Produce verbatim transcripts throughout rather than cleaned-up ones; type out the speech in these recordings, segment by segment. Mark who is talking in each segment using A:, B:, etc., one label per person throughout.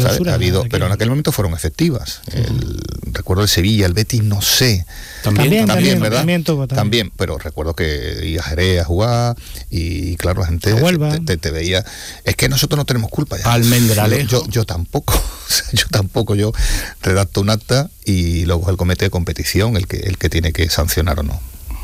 A: clausura.
B: Ha habido,
A: aquí.
B: pero en aquel momento fueron efectivas. Sí. El, recuerdo el Sevilla, el Betis, no sé.
A: También, también,
B: también ¿verdad?
A: También, tuvo, también.
B: también, pero recuerdo que iba a Jerez a jugar y claro, la gente te, te, te veía. Es que nosotros no tenemos culpa ya.
C: Almendralejo.
B: Yo, yo, yo tampoco. Yo tampoco. Yo redacto un acta y luego es el comité de competición el que, el que tiene que sancionar o no.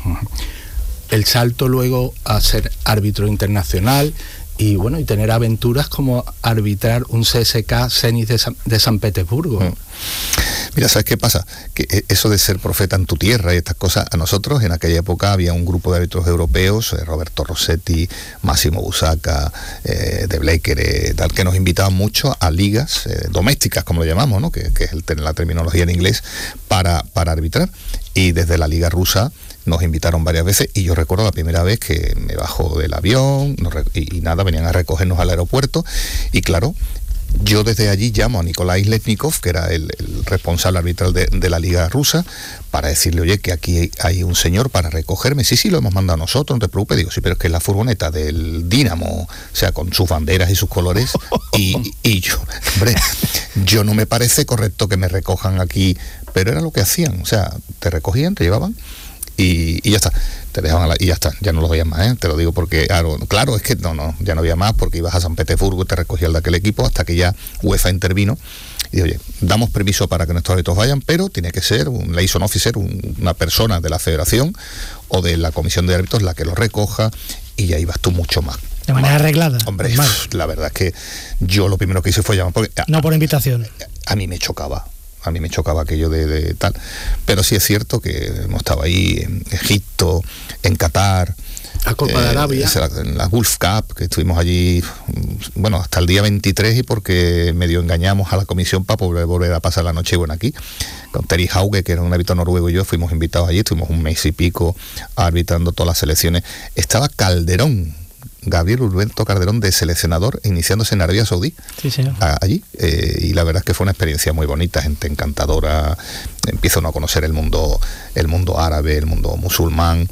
C: El salto luego a ser árbitro internacional y bueno, y tener aventuras como arbitrar un C S K Zenit de San, de San Petersburgo. Mm.
B: Mira, ¿sabes qué pasa? Que eso de ser profeta en tu tierra y estas cosas, a nosotros en aquella época había un grupo de árbitros europeos, eh, Roberto Rossetti, Massimo Busacca, eh, De Blecker, eh, tal, que nos invitaban mucho a ligas eh, domésticas, como lo llamamos, ¿no? Que, que es el, la terminología en inglés, para, para arbitrar. Y desde la liga rusa nos invitaron varias veces y yo recuerdo la primera vez que me bajo del avión nos, y, y nada, venían a recogernos al aeropuerto y claro, yo desde allí llamo a Nikolai Letnikov, que era el, el responsable arbitral de, de la liga rusa, para decirle, oye, que aquí hay un señor para recogerme. Sí, sí, lo hemos mandado nosotros, no te preocupes. Digo, sí, pero es que es la furgoneta del Dinamo, o sea, con sus banderas y sus colores. Y, y yo, hombre, yo no me parece correcto que me recojan aquí, pero era lo que hacían. O sea, te recogían, te llevaban y, y ya está. Te dejaban la, y ya está, ya no lo veías más, ¿eh? Te lo digo porque, claro, claro, es que no, no, ya no había más porque ibas a San Petersburgo y te recogía el de aquel equipo hasta que ya UEFA intervino y oye, damos permiso para que nuestros árbitros vayan, pero tiene que ser un liaison officer, un, una persona de la federación o de la comisión de árbitros la que lo recoja y ya ibas tú mucho más.
A: De manera arreglada.
B: Hombre, pff, la verdad es que yo lo primero que hice fue llamar porque... A,
A: no por invitación.
B: A, a mí me chocaba. A mí me chocaba aquello de, de tal. Pero sí es cierto que hemos estado ahí en Egipto, en Qatar.
C: La Copa eh, de Arabia.
B: En la Gulf Cup, que estuvimos allí, bueno, hasta el día veintitrés y porque medio engañamos a la comisión para poder volver a pasar la noche buena aquí. Con Terry Hauge, que era un árbitro noruego, y yo fuimos invitados allí, estuvimos un mes y pico arbitrando todas las selecciones. Estaba Calderón, Gabriel Urberto Calderón, de seleccionador, iniciándose en Arabia Saudí,
A: sí, señor.
B: A, allí, eh, y la verdad es que fue una experiencia muy bonita, gente encantadora, empieza uno a conocer el mundo, el mundo árabe, el mundo musulmán,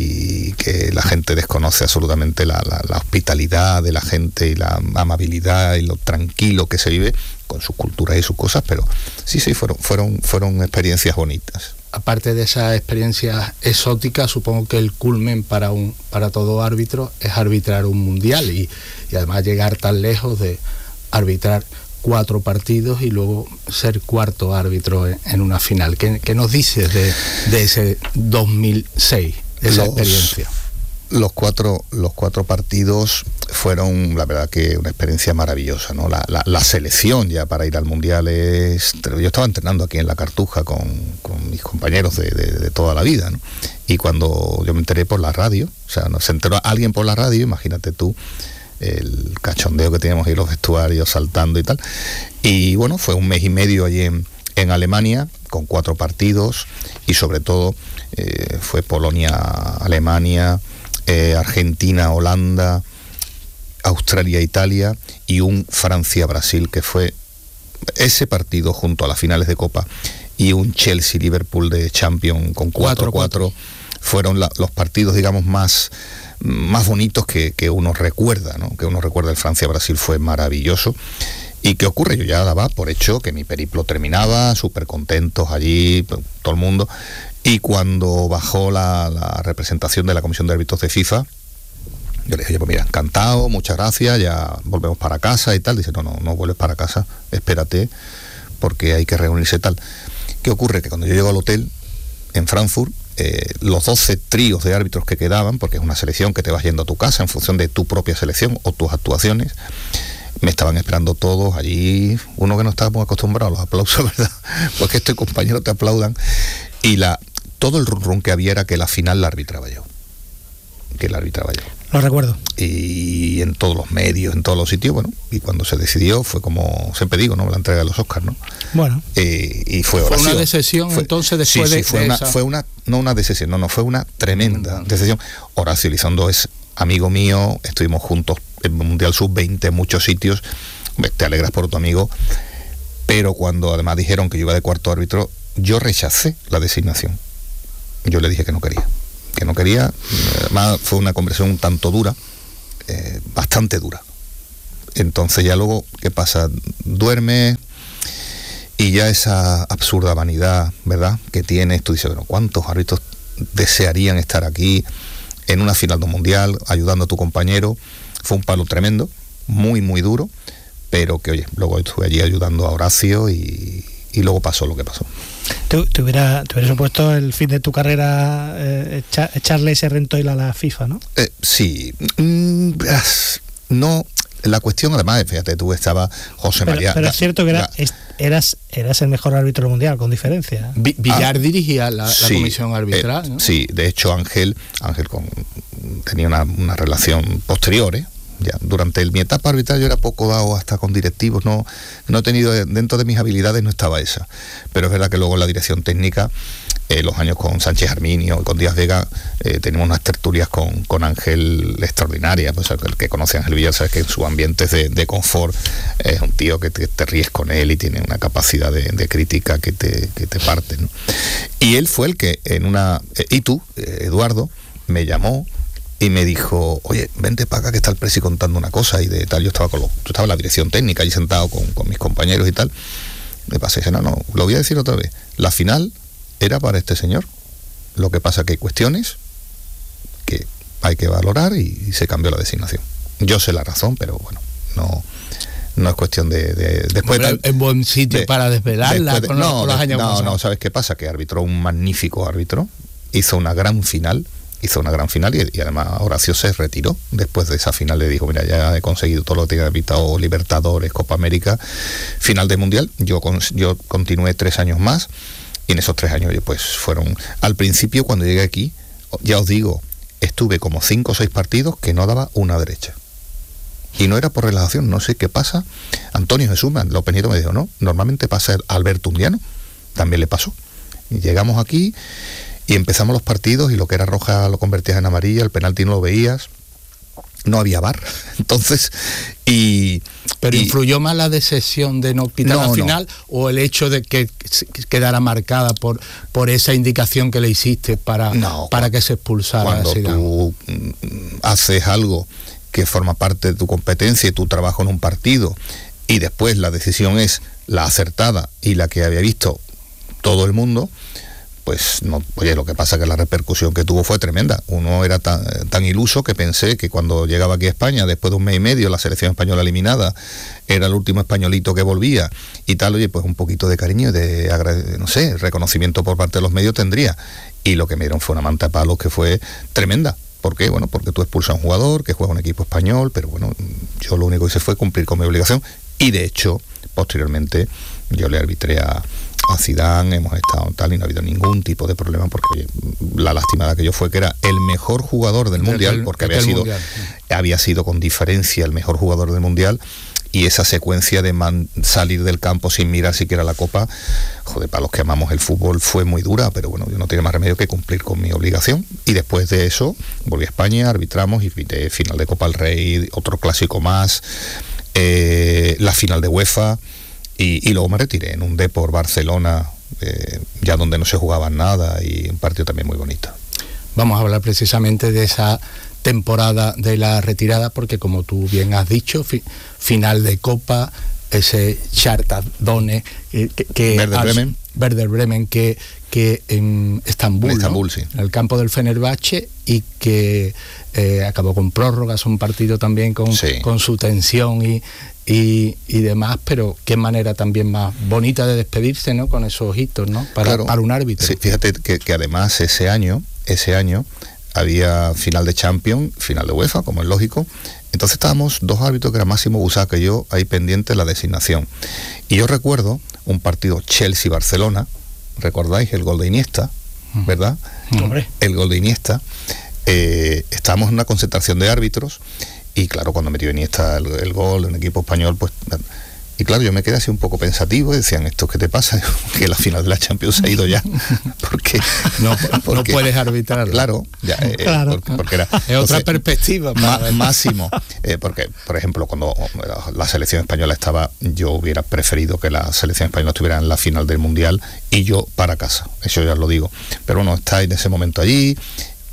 B: y que la gente desconoce absolutamente la, la, la hospitalidad de la gente y la amabilidad y lo tranquilo que se vive con sus culturas y sus cosas, pero sí, sí, fueron, fueron, fueron experiencias bonitas.
C: Aparte de esas experiencias exóticas, supongo que el culmen para un para todo árbitro es arbitrar un mundial y, y además llegar tan lejos de arbitrar cuatro partidos y luego ser cuarto árbitro en, en una final. ¿Qué, qué nos dices de, de ese dos mil seis, de esa
B: los,
C: experiencia?
B: Los cuatro, los cuatro partidos fueron, la verdad, que una experiencia maravillosa, ¿no? La, la, la selección ya para ir al Mundial es... Yo estaba entrenando aquí en La Cartuja con, con mis compañeros de, de, de toda la vida, ¿no? Y cuando yo me enteré por la radio, o sea, se enteró alguien por la radio, imagínate tú, el cachondeo que teníamos ahí, los vestuarios saltando y tal. Y bueno, fue un mes y medio allí en, en Alemania, con cuatro partidos, y sobre todo eh, fue Polonia-Alemania, Eh, Argentina, Holanda, Australia, Italia y un Francia-Brasil, que fue ese partido junto a las finales de Copa y un Chelsea-Liverpool de Champions con cuatro cuatro fueron la, los partidos, digamos, más, más bonitos que, que uno recuerda, ¿no? Que uno recuerda. El Francia-Brasil fue maravilloso. ¿Y qué ocurre? Yo ya daba por hecho que mi periplo terminaba, súper contentos allí, todo el mundo. Y cuando bajó la, la representación de la Comisión de Árbitros de FIFA, yo le dije, oye, pues mira, encantado, muchas gracias, ya volvemos para casa y tal. Dice, no, no, no vuelves para casa, espérate, porque hay que reunirse y tal. ¿Qué ocurre? Que cuando yo llego al hotel en Frankfurt, eh, los doce tríos de árbitros que quedaban, porque es una selección que te vas yendo a tu casa en función de tu propia selección o tus actuaciones, me estaban esperando todos allí, uno que no estaba muy acostumbrado a los aplausos, ¿verdad? Pues que estos compañeros te aplaudan. Y la todo el rum rum que había era que la final la arbitraba yo. Que la arbitraba yo.
A: Lo recuerdo.
B: Y en todos los medios, en todos los sitios, bueno, y cuando se decidió fue como, siempre digo, ¿no? La entrega de los Oscars, ¿no?
A: Bueno.
B: Eh, y fue
C: Fue
B: oración.
C: una decisión, fue, entonces, después
B: sí,
C: de,
B: sí, fue
C: de
B: una,
C: esa...
B: fue una, no una decisión, no, no, fue una tremenda
C: no.
B: decisión. Horacio Elizondo es amigo mío, estuvimos juntos en Mundial sub veinte en muchos sitios, te alegras por tu amigo, pero cuando además dijeron que yo iba de cuarto árbitro, yo rechacé la designación. Yo le dije que no quería, que no quería. Además fue una conversación un tanto dura, eh, bastante dura, entonces ya luego, ¿qué pasa? Duermes y ya esa absurda vanidad, ¿verdad?, que tienes, tú dices, bueno, ¿cuántos árbitros desearían estar aquí en una final de un mundial, ayudando a tu compañero? Fue un palo tremendo, muy, muy duro, pero que, oye, luego estuve allí ayudando a Horacio y, y luego pasó lo que pasó.
A: ¿Te, te, hubiera, te hubiera supuesto el fin de tu carrera eh, echa, echarle ese rentoil a la FIFA, ¿no?
B: Eh, sí, mm, no, la cuestión, además, fíjate, tú estabas José
A: pero,
B: María...
A: Pero
B: la,
A: es cierto que era,
B: la,
A: es, eras, eras el mejor árbitro del mundial, con diferencia.
C: Villar ah, dirigía la,
B: sí,
C: la comisión arbitral,
B: eh,
C: ¿no?
B: Sí, de hecho Ángel, Ángel con, tenía una, una relación posterior, ¿eh? Ya, durante el, mi etapa arbitral yo era poco dado hasta con directivos, no, no he tenido, dentro de mis habilidades no estaba esa, pero es verdad que luego en la dirección técnica, eh, los años con Sánchez Arminio y con Díaz Vega, eh, tenemos unas tertulias con, con Ángel extraordinarias, pues el que conoce a Ángel Villar sabe que en su ambiente es de, de confort, es un tío que te, te ríes con él y tiene una capacidad de, de crítica que te, que te parte, ¿no? Y él fue el que en una, eh, y tú, eh, Eduardo, me llamó y me dijo, oye, vente para acá que está el presi contando una cosa y de tal. Yo estaba con los, yo estaba en la dirección técnica allí sentado con, con mis compañeros y tal. Me pasé y dije, no, no, lo voy a decir otra vez. La final era para este señor. Lo que pasa que hay cuestiones que hay que valorar y, y se cambió la designación. Yo sé la razón, pero bueno, no no es cuestión de... de después
C: bueno, es buen sitio de, para desvelarla
B: de,
C: con,
B: no,
C: los, con los años
B: no,
C: pasados.
B: No, ¿sabes qué pasa? Que arbitró un magnífico árbitro, hizo una gran final, hizo una gran final y, y además Horacio se retiró después de esa final. Le dijo, mira, ya he conseguido todo lo que tenía evitado, Libertadores, Copa América, final de Mundial. Yo, con, yo continué tres años más y en esos tres años pues fueron... Al principio, cuando llegué aquí, ya os digo, estuve como cinco o seis partidos que no daba una derecha. Y no era por relajación, no sé qué pasa. Antonio Jesús, lo Peñito me dijo, no, normalmente pasa el Alberto Undiano, también le pasó. Y llegamos aquí y empezamos los partidos y lo que era roja lo convertías en amarilla, el penalti no lo veías, no había V A R. Entonces, y...
C: ¿Pero
B: y,
C: influyó más la decisión de no pitar
B: no,
C: la final
B: no.
C: o el hecho de que quedara marcada por, por esa indicación que le hiciste para,
B: no,
C: para que se expulsara?
B: Cuando
C: Zidane.
B: Tú haces algo que forma parte de tu competencia y tu trabajo en un partido y después la decisión es la acertada y la que había visto todo el mundo, pues no, oye, lo que pasa es que la repercusión que tuvo fue tremenda. Uno era tan, tan iluso que pensé que cuando llegaba aquí a España, después de un mes y medio, la selección española eliminada, era el último españolito que volvía y tal, oye, pues un poquito de cariño y de, no sé, reconocimiento por parte de los medios tendría. Y lo que me dieron fue una manta de palos que fue tremenda. ¿Por qué? Bueno, porque tú expulsas a un jugador que juega un equipo español, pero bueno, yo lo único que hice fue cumplir con mi obligación y de hecho, posteriormente, yo le arbitré a, a Zidane, hemos estado tal y no ha habido ningún tipo de problema porque oye, la lástima de aquello fue que era el mejor jugador del mundial, porque había sido, mundial, sí. había sido con diferencia el mejor jugador del mundial. Y esa secuencia de man, salir del campo sin mirar siquiera la copa, joder, para los que amamos el fútbol fue muy dura, pero bueno, yo no tenía más remedio que cumplir con mi obligación. Y después de eso, volví a España, arbitramos y de final de Copa del Rey, otro clásico más, eh, la final de UEFA, y, y luego me retiré en un Depor Barcelona, eh, ya donde no se jugaba nada, y un partido también muy bonito.
C: Vamos a hablar precisamente de esa temporada de la retirada, porque como tú bien has dicho, fi, final de Copa, ese Chartadone que, que
B: Werder Bremen,
C: Werder Bremen que, que en Estambul,
B: en, Estambul
C: ¿no?
B: sí.
C: en el campo del Fenerbahce, y que eh, acabó con prórrogas, un partido también con,
B: sí.
C: con su tensión y, y, y demás, pero qué manera también más bonita de despedirse, ¿no? Con esos hitos, ¿no? Para,
B: claro.
C: para un árbitro.
B: Sí, fíjate que, que además ese año, ese año había final de Champions, final de UEFA, como es lógico. Entonces estábamos dos árbitros, que era Máximo Busaca y yo, ahí pendientes de la designación. Y yo recuerdo un partido Chelsea-Barcelona, ¿recordáis? El gol de Iniesta, ¿verdad?
A: Hombre.
B: El gol de Iniesta. Eh, estábamos en una concentración de árbitros y claro, cuando metió Iniesta el, el gol en equipo español, pues... Y claro, yo me quedé así un poco pensativo y decían, ¿esto qué te pasa? Que la final de la Champions se ha ido ya. Porque
C: no,
B: porque,
C: no puedes arbitrar.
B: Claro, ya, eh,
A: claro.
B: Porque, porque era...
C: Es otra
B: entonces,
C: perspectiva.
B: Para Máximo, eh, porque, por ejemplo, cuando la selección española estaba, yo hubiera preferido que la selección española estuviera en la final del Mundial y yo para casa, eso ya lo digo. Pero bueno, está en ese momento allí,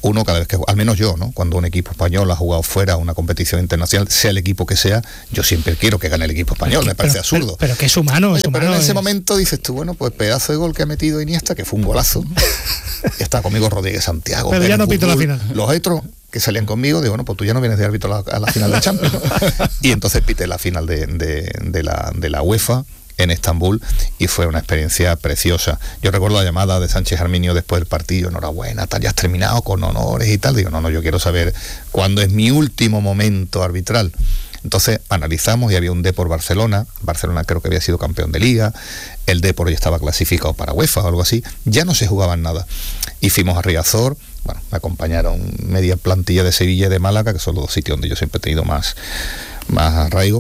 B: uno cada vez que, al menos yo, ¿no? Cuando un equipo español ha jugado fuera a una competición internacional, sea el equipo que sea, yo siempre quiero que gane el equipo español,
A: que,
B: me parece
A: pero,
B: absurdo.
A: Pero, pero que es humano,
B: Oye,
A: es humano.
B: Pero en ese
A: es...
B: momento dices tú, bueno, pues pedazo de gol que ha metido Iniesta, que fue un golazo. Está conmigo Rodríguez Santiago.
A: Pero ya no pito la final.
B: Los otros que salían conmigo, digo, bueno, pues tú ya no vienes de árbitro a la, a la final de Champions. Y entonces pité la final de, de, de, la, de la UEFA en Estambul y fue una experiencia preciosa. Yo recuerdo la llamada de Sánchez Arminio después del partido, enhorabuena, tal, ya has terminado con honores y tal. Digo, no, no, yo quiero saber cuándo es mi último momento arbitral. Entonces analizamos y había un Depor Barcelona, Barcelona creo que había sido campeón de Liga, el Depor ya estaba clasificado para UEFA o algo así, ya no se jugaban nada. Y fuimos a Riazor, bueno, me acompañaron media plantilla de Sevilla y de Málaga, que son los dos sitios donde yo siempre he tenido más, más arraigo.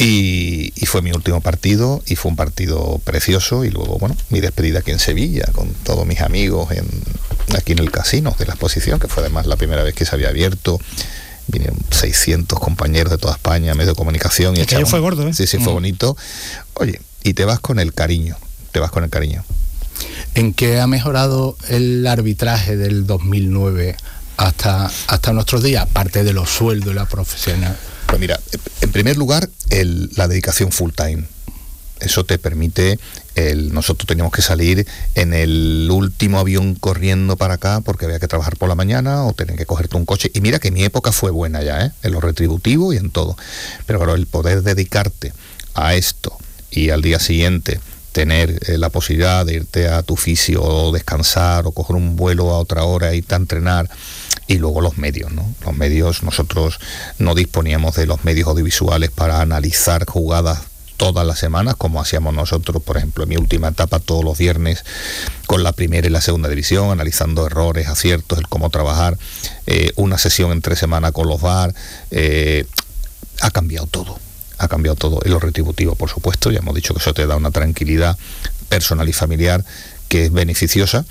B: Y, y fue mi último partido y fue un partido precioso y luego, bueno, mi despedida aquí en Sevilla con todos mis amigos en, aquí en el casino de la exposición, que fue además la primera vez que se había abierto. Vinieron seiscientos compañeros de toda España, medio de comunicación. Y
A: aquello fue gordo, ¿eh?
B: Sí, sí, fue mm. bonito. Oye, y te vas con el cariño, te vas con el cariño.
C: ¿En qué ha mejorado el arbitraje del dos mil nueve hasta, hasta nuestros días, aparte de los sueldos y la profesional?
B: Pues mira, en primer lugar, el, la dedicación full time. Eso te permite, el, nosotros teníamos que salir en el último avión corriendo para acá porque había que trabajar por la mañana o tener que cogerte un coche. Y mira que mi época fue buena ya, ¿eh? En lo retributivo y en todo. Pero claro, el poder dedicarte a esto y al día siguiente tener eh, la posibilidad de irte a tu fisio o descansar o coger un vuelo a otra hora e irte a entrenar. Y luego los medios, ¿no? Los medios, nosotros no disponíamos de los medios audiovisuales para analizar jugadas todas las semanas, como hacíamos nosotros, por ejemplo, en mi última etapa, todos los viernes, con la primera y la segunda división, analizando errores, aciertos, el cómo trabajar, eh, una sesión entre semana con los V A R, eh, ha cambiado todo, ha cambiado todo. En lo retributivo, por supuesto, ya hemos dicho que eso te da una tranquilidad personal y familiar que es beneficiosa,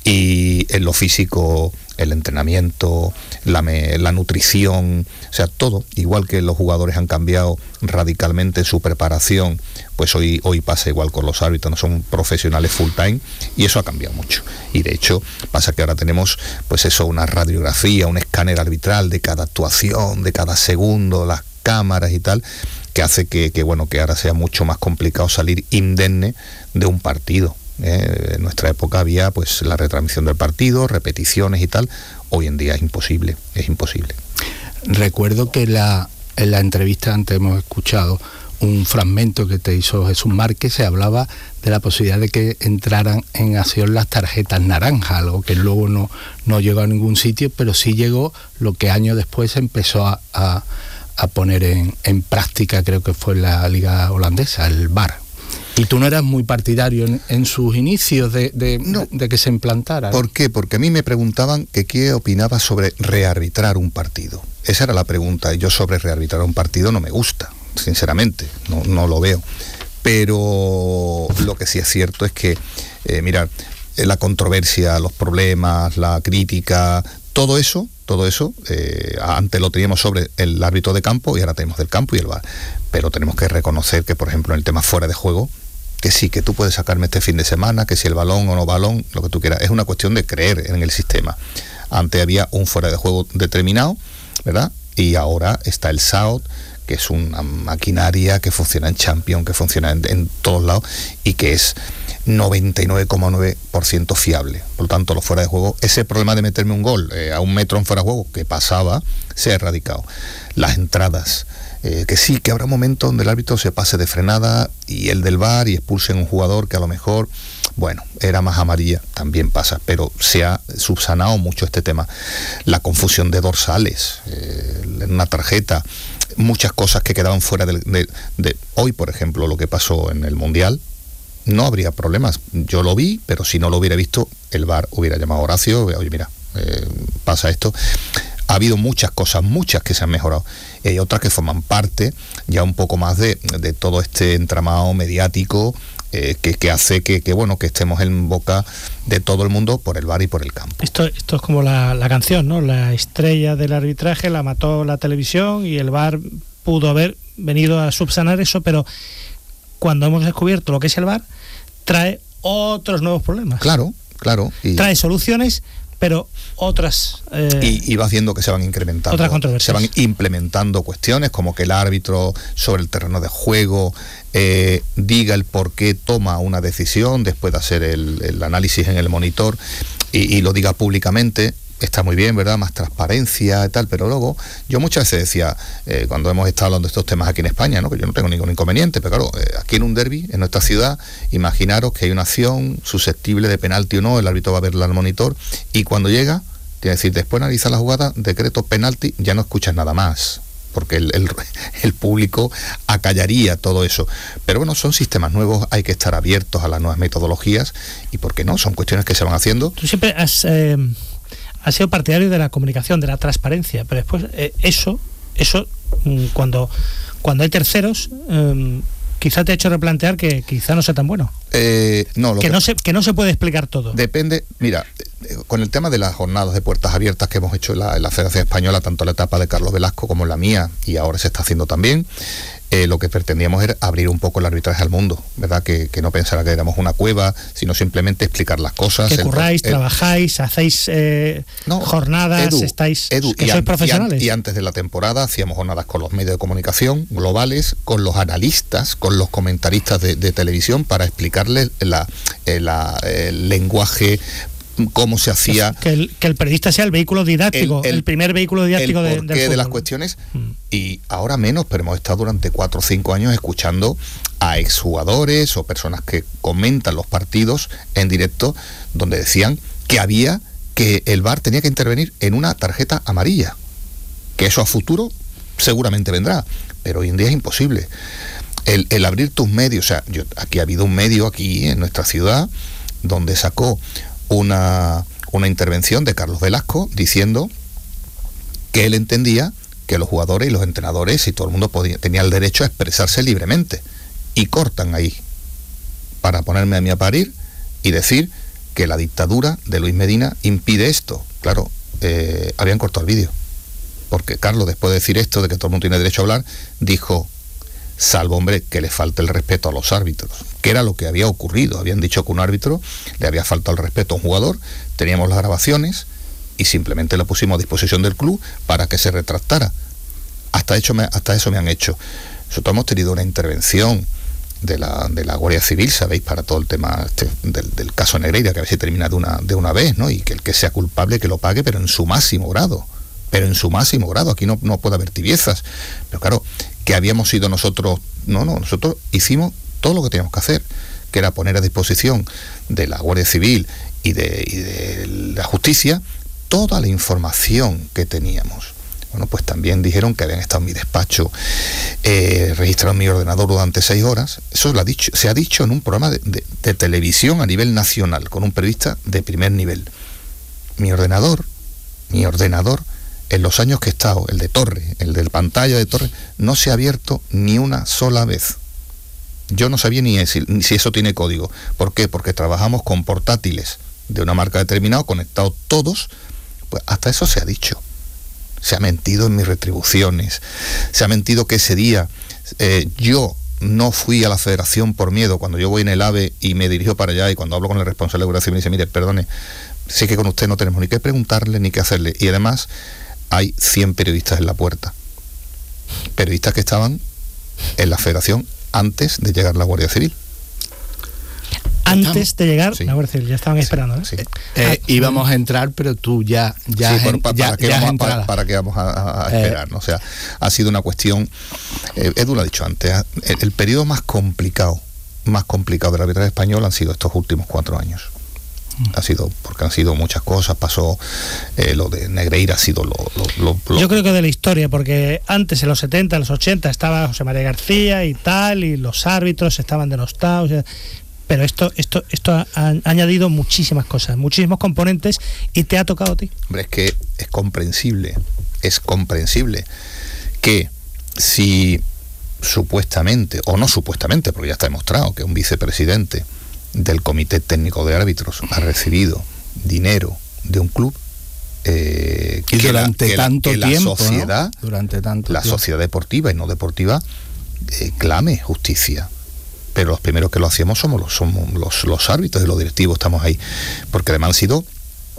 B: y en lo físico, el entrenamiento, la, me, la nutrición, o sea, todo, igual que los jugadores han cambiado radicalmente su preparación, pues hoy, hoy pasa igual con los árbitros, no son profesionales full time, y eso ha cambiado mucho. Y de hecho, pasa que ahora tenemos, pues eso, una radiografía, un escáner arbitral de cada actuación, de cada segundo, las cámaras y tal, que hace que, que bueno, que ahora sea mucho más complicado salir indemne de un partido. Eh, en nuestra época había pues la retransmisión del partido, repeticiones y tal. Hoy en día es imposible, es imposible.
C: Recuerdo que la, en la entrevista antes hemos escuchado un fragmento que te hizo Jesús Márquez, se hablaba de la posibilidad de que entraran en acción las tarjetas naranjas, algo que luego no, no llegó a ningún sitio, pero sí llegó lo que años después se empezó a, a, a poner en, en práctica, creo que fue la liga holandesa, el V A R. ¿Y tú no eras muy partidario en, en sus inicios de, de,
B: no.
C: de, de que se implantara?
B: ¿Por qué? Porque a mí me preguntaban que qué opinaba sobre rearbitrar un partido. Esa era la pregunta. Yo sobre rearbitrar un partido no me gusta, sinceramente, no, no lo veo. Pero lo que sí es cierto es que, eh, mirad, la controversia, los problemas, la crítica, todo eso, todo eso, eh, antes lo teníamos sobre el árbitro de campo y ahora tenemos del campo y el V A R. Pero tenemos que reconocer que, por ejemplo, en el tema fuera de juego, que sí, que tú puedes sacarme este fin de semana, que si el balón o no balón, lo que tú quieras, es una cuestión de creer en el sistema. Antes había un fuera de juego determinado, ¿verdad? Y ahora está el S A O T, que es una maquinaria que funciona en Champions, que funciona en, en todos lados y que es noventa y nueve coma nueve por ciento fiable. Por lo tanto, los fuera de juego, ese problema de meterme un gol eh, a un metro en fuera de juego que pasaba, se ha erradicado. Las entradas, eh, que sí, que habrá momentos donde el árbitro se pase de frenada y el del V A R y expulsen a un jugador que a lo mejor, bueno, era más amarilla, también pasa, pero se ha subsanado mucho este tema. La confusión de dorsales, eh, en una tarjeta, muchas cosas que quedaban fuera de, de, de hoy, por ejemplo, lo que pasó en el Mundial, no habría problemas. Yo lo vi, pero si no lo hubiera visto, el V A R hubiera llamado a Horacio, oye, mira, eh, pasa esto. Ha habido muchas cosas, muchas que se han mejorado. Y hay otras que forman parte ya un poco más de, de todo este entramado mediático eh, que, que hace que, que, bueno, que estemos en boca de todo el mundo por el V A R y por el campo.
A: Esto, esto es como la, la canción, ¿no? La estrella del arbitraje la mató la televisión y el V A R pudo haber venido a subsanar eso, pero cuando hemos descubierto lo que es el V A R, trae otros nuevos problemas.
B: Claro, claro.
A: Y trae soluciones, pero otras...
B: Eh, y, y vas viendo que se van incrementando.
A: Otras controversias.
B: Se van implementando cuestiones como que el árbitro sobre el terreno de juego eh, diga el por qué toma una decisión después de hacer el, el análisis en el monitor y, y lo diga públicamente. Está muy bien, ¿verdad? Más transparencia y tal, pero luego yo muchas veces decía, eh, cuando hemos estado hablando de estos temas aquí en España, ¿no? Que yo no tengo ningún inconveniente, pero claro, eh, aquí en un derbi, en nuestra ciudad, imaginaros que hay una acción susceptible de penalti o no, el árbitro va a verla al monitor, y cuando llega, tiene que decir, después de analizar la jugada, decreto penalti, ya no escuchas nada más, porque el, el, el público acallaría todo eso. Pero bueno, son sistemas nuevos, hay que estar abiertos a las nuevas metodologías, y ¿por qué no? Son cuestiones que se van haciendo.
A: Tú siempre has... Eh... ha sido partidario de la comunicación, de la transparencia, pero después eh, eso, eso cuando, cuando hay terceros, eh, quizá te ha hecho replantear que quizá no sea tan bueno.
B: Eh, no, lo
A: que,
B: que
A: no se, que no se puede explicar todo.
B: Depende, mira, con el tema de las jornadas de puertas abiertas que hemos hecho en la, en la Federación Española, tanto en la etapa de Carlos Velasco como en la mía, y ahora se está haciendo también, eh, lo que pretendíamos era abrir un poco el arbitraje al mundo, ¿verdad? Que, que no pensara que éramos una cueva, sino simplemente explicar las cosas.
A: Que curráis, el, trabajáis, hacéis eh, no,
B: Edu,
A: jornadas, estáis,
B: Edu,
A: que
B: y
A: sois
B: an,
A: profesionales.
B: Y, an, y antes de la temporada hacíamos jornadas con los medios de comunicación globales, con los analistas, con los comentaristas de, de televisión, para explicarles la, la, el lenguaje, cómo se hacía.
A: Que el, que el periodista sea el vehículo didáctico, el, el, el primer vehículo didáctico
B: el
A: de,
B: porqué
A: del fútbol.
B: de las cuestiones, mm. y ahora menos, pero hemos estado durante cuatro o cinco años escuchando a exjugadores o personas que comentan los partidos en directo, donde decían que había, que el V A R tenía que intervenir en una tarjeta amarilla, que eso a futuro seguramente vendrá, pero hoy en día es imposible. El, el abrir tus medios, o sea, yo, aquí ha habido un medio aquí en nuestra ciudad donde sacó una, una intervención de Carlos Velasco diciendo que él entendía que los jugadores y los entrenadores y todo el mundo podía, tenía el derecho a expresarse libremente, y cortan ahí para ponerme a mí a parir y decir que la dictadura de Luis Medina impide esto. Claro, eh, habían cortado el vídeo, porque Carlos, después de decir esto de que todo el mundo tiene derecho a hablar, dijo: salvo, hombre, que le falte el respeto a los árbitros, que era lo que había ocurrido. Habían dicho que un árbitro le había faltado el respeto a un jugador, teníamos las grabaciones y simplemente lo pusimos a disposición del club para que se retractara. Hasta, hecho me, hasta eso me han hecho. Nosotros hemos tenido una intervención de la, de la Guardia Civil, sabéis, para todo el tema este, del, del caso Negreira, que a ver si termina de una, de una vez, ¿no? Y que el que sea culpable que lo pague, pero en su máximo grado. Pero en su máximo grado, aquí no, no puede haber tibiezas. Pero claro, que habíamos sido nosotros, no, no, nosotros hicimos todo lo que teníamos que hacer, que era poner a disposición de la Guardia Civil y de, y de la justicia toda la información que teníamos. Bueno, pues también dijeron que habían estado en mi despacho, eh, registrado en mi ordenador durante seis horas. Eso lo ha dicho, se ha dicho en un programa de, de, de televisión a nivel nacional, con un periodista de primer nivel. Mi ordenador, mi ordenador, en los años que he estado, el de Torre, el del pantalla de Torre, no se ha abierto ni una sola vez. Yo no sabía ni si, ni si eso tiene código. ¿Por qué? Porque trabajamos con portátiles de una marca determinada, conectados todos. Pues hasta eso se ha dicho. Se ha mentido en mis retribuciones. Se ha mentido que ese día eh, yo no fui a la federación por miedo. Cuando yo voy en el AVE y me dirijo para allá, y cuando hablo con el responsable de Guardia Civil me dice: mire, perdone, sé que con usted no tenemos ni que preguntarle ni que hacerle. Y además hay cien periodistas en la puerta. Periodistas que estaban en la federación antes de llegar la Guardia Civil.
A: Antes de llegar
B: sí.
A: la Guardia Civil, ya estaban
B: sí,
A: esperando, ¿eh?
B: Sí.
C: Eh, ah, íbamos a entrar, pero tú ya ya,
B: sí,
C: en,
B: para,
C: ya,
B: para, que
C: ya
B: vamos, para, para que vamos a, a esperar, ¿no? O sea, ha sido una cuestión, eh, Edu lo ha dicho antes, el, el periodo más complicado, más complicado del arbitraje español han sido estos últimos cuatro años. Ha sido, porque han sido muchas cosas, pasó eh, lo de Negreira, ha sido lo, lo, lo, lo...
A: Yo creo que de la historia, porque antes en los setenta, en los ochenta estaba José María García y tal, y los árbitros estaban denostados, pero esto esto esto ha, ha añadido muchísimas cosas, muchísimos componentes, y te ha tocado a ti.
B: Hombre, es que es comprensible, es comprensible que si supuestamente, o no supuestamente, porque ya está demostrado que un vicepresidente del Comité Técnico de Árbitros ha recibido dinero de un club, eh,
C: que durante
B: la,
C: tanto
B: que la, que
C: tiempo,
B: la sociedad,
C: ¿no? durante tanto
B: la
C: tiempo.
B: sociedad deportiva y no deportiva eh, clame justicia. Pero los primeros que lo hacemos somos los, somos los, los árbitros y los directivos, estamos ahí, porque además han sido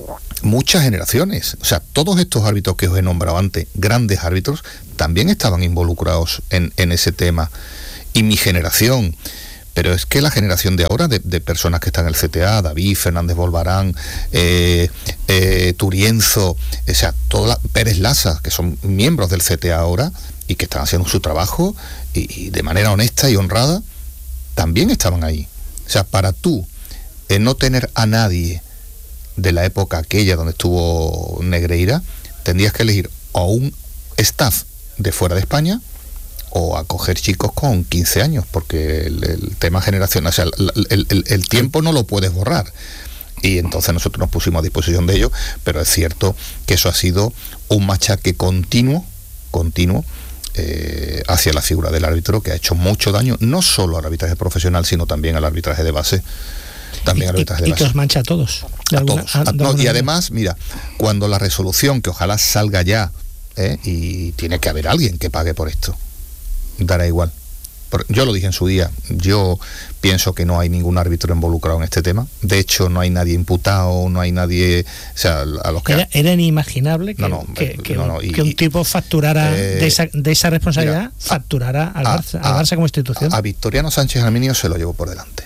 B: muchas generaciones. O sea, todos estos árbitros que os he nombrado antes, grandes árbitros, también estaban involucrados en, en ese tema. Y mi generación, pero es que la generación de ahora, de, de personas que están en el C T A, David, Fernández Volvarán, eh, eh, Turienzo, o sea, toda la, Pérez Laza, que son miembros del C T A ahora y que están haciendo su trabajo y, y de manera honesta y honrada, también estaban ahí. O sea, para tú eh, no tener a nadie de la época aquella donde estuvo Negreira, tendrías que elegir o un staff de fuera de España o a coger chicos con quince años, porque el, el tema generacional, o sea, el, el, el, el tiempo no lo puedes borrar. Y entonces nosotros nos pusimos a disposición de ello, pero es cierto que eso ha sido un machaque continuo, continuo, eh, hacia la figura del árbitro, que ha hecho mucho daño, no solo al arbitraje profesional, sino también al arbitraje de base. También al arbitraje de
A: y,
B: base.
A: Y que os mancha a todos.
B: A alguna, todos. A, no, y además, mira, cuando la resolución, que ojalá salga ya, ¿eh? Y tiene que haber alguien que pague por esto, dará igual. Yo lo dije en su día, yo pienso que no hay ningún árbitro involucrado en este tema. De hecho, no hay nadie imputado, no hay nadie... O sea, a los que...
A: Era, era inimaginable que,
B: no, no,
A: que, que,
B: no, no, y,
A: que un tipo facturara eh, de, esa, de esa responsabilidad, mira, facturara al, a, Barça, a, al Barça como institución.
B: A, a Victoriano Sánchez Arminio se lo llevó por delante.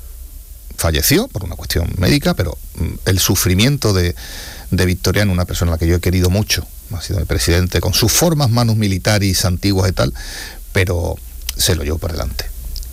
B: Falleció por una cuestión médica, pero el sufrimiento de, de Victoriano, una persona a la que yo he querido mucho, ha sido mi presidente, con sus formas manus militaris antiguas y tal, pero se lo llevó por delante.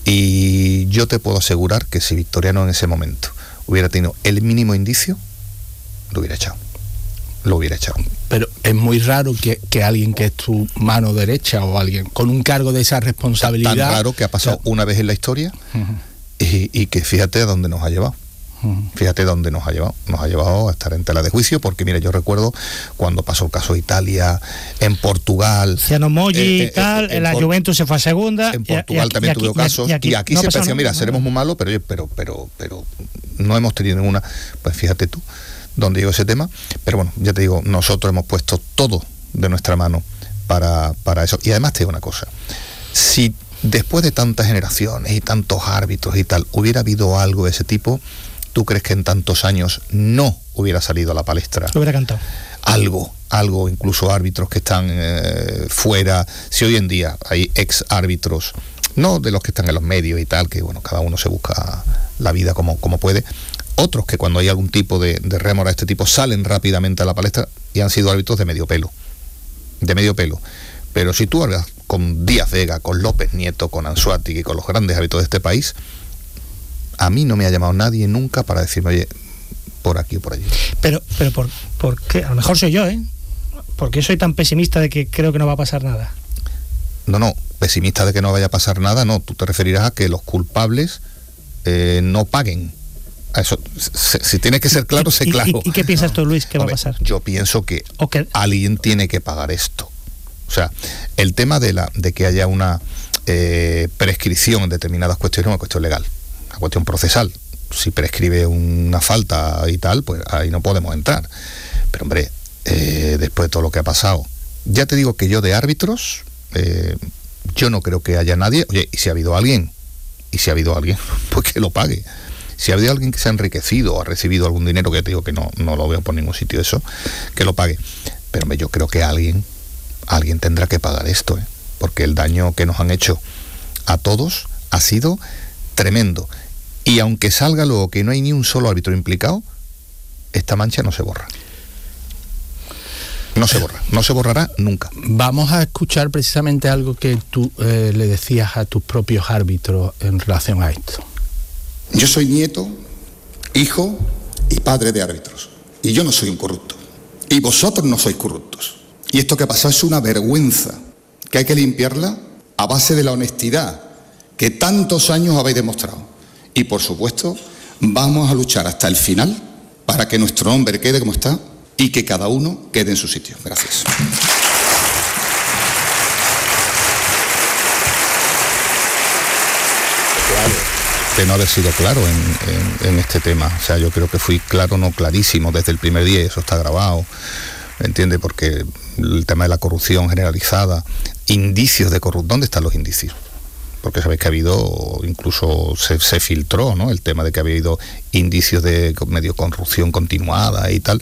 B: Y yo te puedo asegurar que si Victoriano en ese momento hubiera tenido el mínimo indicio, lo hubiera echado. Lo hubiera echado.
C: Pero es muy raro que, que alguien que es tu mano derecha o alguien con un cargo de esa responsabilidad...
B: Tan raro que ha pasado o sea, una vez en la historia... Uh-huh. Y, y que fíjate a dónde nos ha llevado. Uh-huh. Fíjate dónde nos ha llevado. Nos ha llevado a estar en tela de juicio, porque mira, yo recuerdo cuando pasó el caso de Italia, en Portugal.
A: Ciano Moggi y eh, tal, eh, en la Por- Juventus se fue a segunda.
B: En Portugal y, y también tuvo casos. Y aquí, y aquí no siempre decía, mira, seremos muy malos, pero, pero, pero, pero no hemos tenido ninguna. Pues fíjate tú dónde llegó ese tema. Pero bueno, ya te digo, nosotros hemos puesto todo de nuestra mano para, para eso. Y además te digo una cosa. Si después de tantas generaciones y tantos árbitros y tal, hubiera habido algo de ese tipo, ¿tú crees que en tantos años no hubiera salido a la palestra?
A: Lo hubiera cantado.
B: Algo, algo, incluso árbitros que están eh, fuera. Si hoy en día hay ex árbitros, no de los que están en los medios y tal, que bueno, cada uno se busca la vida como, como puede, otros que cuando hay algún tipo de, de rémora de este tipo salen rápidamente a la palestra y han sido árbitros de medio pelo, de medio pelo. Pero si tú hablas con Díaz Vega, con López Nieto, con Anzuategui, con los grandes árbitros de este país, a mí no me ha llamado nadie nunca para decirme, oye, por aquí o por allí.
A: Pero, pero ¿por, por qué? A lo mejor soy yo, ¿eh? ¿Por qué soy tan pesimista de que creo que no va a pasar nada?
B: No, no, pesimista de que no vaya a pasar nada, no. Tú te referirás a que los culpables eh, no paguen. A eso, si, si tiene que ser claro, sé claro.
A: ¿Y, y, y qué piensas tú, Luis, que
B: Hombre,
A: va a pasar?
B: Yo pienso que
A: okay.
B: alguien tiene que pagar esto. O sea, el tema de la de que haya una eh, prescripción en determinadas cuestiones es una cuestión legal, una cuestión procesal. Si prescribe una falta y tal, pues ahí no podemos entrar. Pero hombre, eh, después de todo lo que ha pasado, ya te digo que yo de árbitros, eh, yo no creo que haya nadie. Oye, y si ha habido alguien, y si ha habido alguien, pues que lo pague. Si ha habido alguien que se ha enriquecido o ha recibido algún dinero, que ya te digo que no, no lo veo por ningún sitio eso, que lo pague. Pero hombre, yo creo que alguien... Alguien tendrá que pagar esto, ¿eh? Porque el daño que nos han hecho a todos ha sido tremendo. Y aunque salga luego que no hay ni un solo árbitro implicado, esta mancha no se borra. No se borra, no se borrará nunca.
C: Vamos a escuchar precisamente algo que tú eh, le decías a tus propios árbitros en relación a esto.
D: Yo soy nieto, hijo y padre de árbitros. Y yo no soy un corrupto. Y vosotros no sois corruptos. Y esto que ha pasado es una vergüenza, que hay que limpiarla a base de la honestidad que tantos años habéis demostrado. Y por supuesto, vamos a luchar hasta el final para que nuestro nombre quede como está y que cada uno quede en su sitio. Gracias.
B: De no haber sido claro en, en, en este tema. O sea, yo creo que fui claro, no clarísimo desde el primer día, y eso está grabado. ¿Entiende? Porque el tema de la corrupción generalizada, indicios de corrupción, ¿dónde están los indicios? Porque sabéis que ha habido, incluso se, se filtró, ¿no? El tema de que había habido indicios de medio corrupción continuada y tal.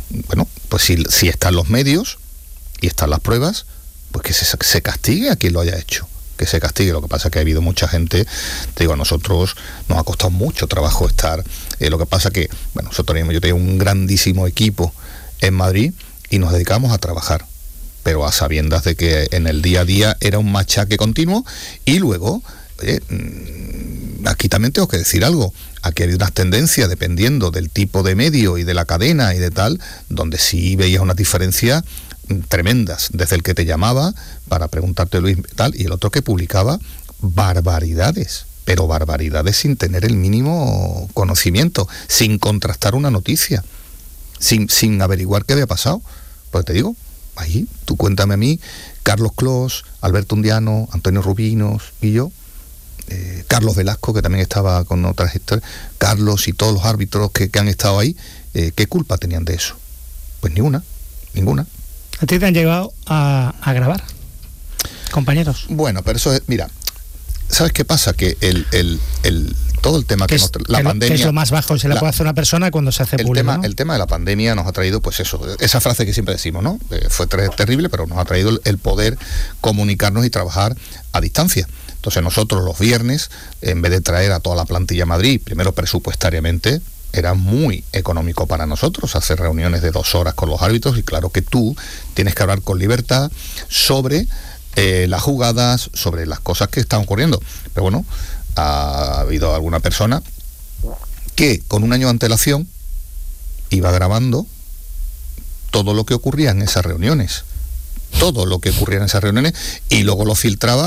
B: bueno, pues si, si están los medios y están las pruebas, pues que se, se castigue a quien lo haya hecho, que se castigue. Lo que pasa es que ha habido mucha gente, te digo, a nosotros nos ha costado mucho trabajo estar, eh, lo que pasa que, bueno, nosotros teníamos, yo tenía un grandísimo equipo en Madrid y nos dedicamos a trabajar, pero a sabiendas de que en el día a día era un machaque continuo. Y luego, oye, aquí también tengo que decir algo, aquí ha habido unas tendencias, dependiendo del tipo de medio y de la cadena y de tal, donde sí veías unas diferencias tremendas, desde el que te llamaba para preguntarte Luis tal, y el otro que publicaba barbaridades, pero barbaridades sin tener el mínimo conocimiento, sin contrastar una noticia, sin, sin averiguar qué había pasado. Pues te digo, ahí, tú cuéntame a mí, Carlos Clos, Alberto Undiano, Antonio Rubinos y yo, eh, Carlos Velasco, que también estaba con otras historias, Carlos y todos los árbitros que, que han estado ahí, eh, ¿qué culpa tenían de eso? Pues ninguna, ninguna.
A: ¿A ti te han llegado a, a grabar, compañeros?
B: Bueno, pero eso es, mira, ¿sabes qué pasa? Que el, el, el todo el tema que,
A: que
B: nos,
A: es,
B: la
A: que
B: pandemia...
A: Que es lo más bajo que se le
B: la,
A: puede hacer a una persona cuando se hace
B: el
A: público,
B: tema,
A: ¿no?
B: El tema de la pandemia nos ha traído, pues eso, esa frase que siempre decimos, ¿no? Eh, fue ter- terrible, pero nos ha traído el, el poder comunicarnos y trabajar a distancia. Entonces nosotros los viernes, en vez de traer a toda la plantilla a Madrid, primero presupuestariamente, era muy económico para nosotros hacer reuniones de dos horas con los árbitros, y claro que tú tienes que hablar con libertad sobre eh, las jugadas, sobre las cosas que están ocurriendo. Pero bueno, ha habido alguna persona que con un año de antelación iba grabando todo lo que ocurría en esas reuniones, todo lo que ocurría en esas reuniones, y luego lo filtraba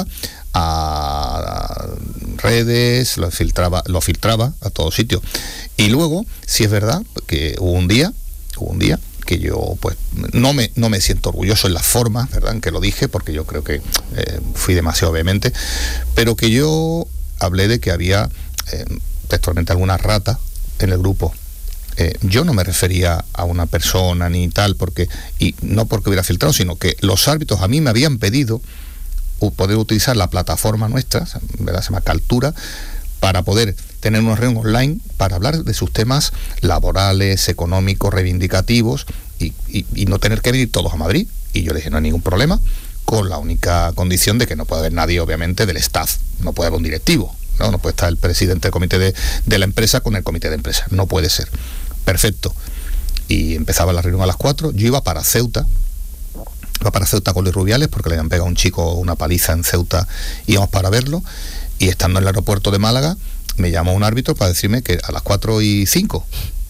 B: a redes, lo filtraba, lo filtraba a todos sitios. Y luego, si es verdad que hubo un día, hubo un día que yo pues no me no me siento orgulloso en las formas, ¿verdad?, en que lo dije, porque yo creo que eh, fui demasiado vehemente, pero que yo hablé de que había eh, textualmente alguna rata en el grupo. Eh, yo no me refería a una persona ni tal, porque y no porque hubiera filtrado, sino que los árbitros a mí me habían pedido poder utilizar la plataforma nuestra, ¿verdad?, se llama Caltura, para poder tener una reunión online para hablar de sus temas laborales, económicos, reivindicativos, y, y, y no tener que venir todos a Madrid. Y yo le dije, no hay ningún problema, con la única condición de que no puede haber nadie, obviamente, del staff, no puede haber un directivo, no, no puede estar el presidente del comité de, de la empresa con el comité de empresa, no puede ser. Perfecto. Y empezaba la reunión a las cuatro, yo iba para Ceuta, iba para Ceuta con Luis Rubiales, porque le habían pegado a un chico una paliza en Ceuta, íbamos para verlo, y estando en el aeropuerto de Málaga, me llamó un árbitro para decirme que a las cuatro y cinco,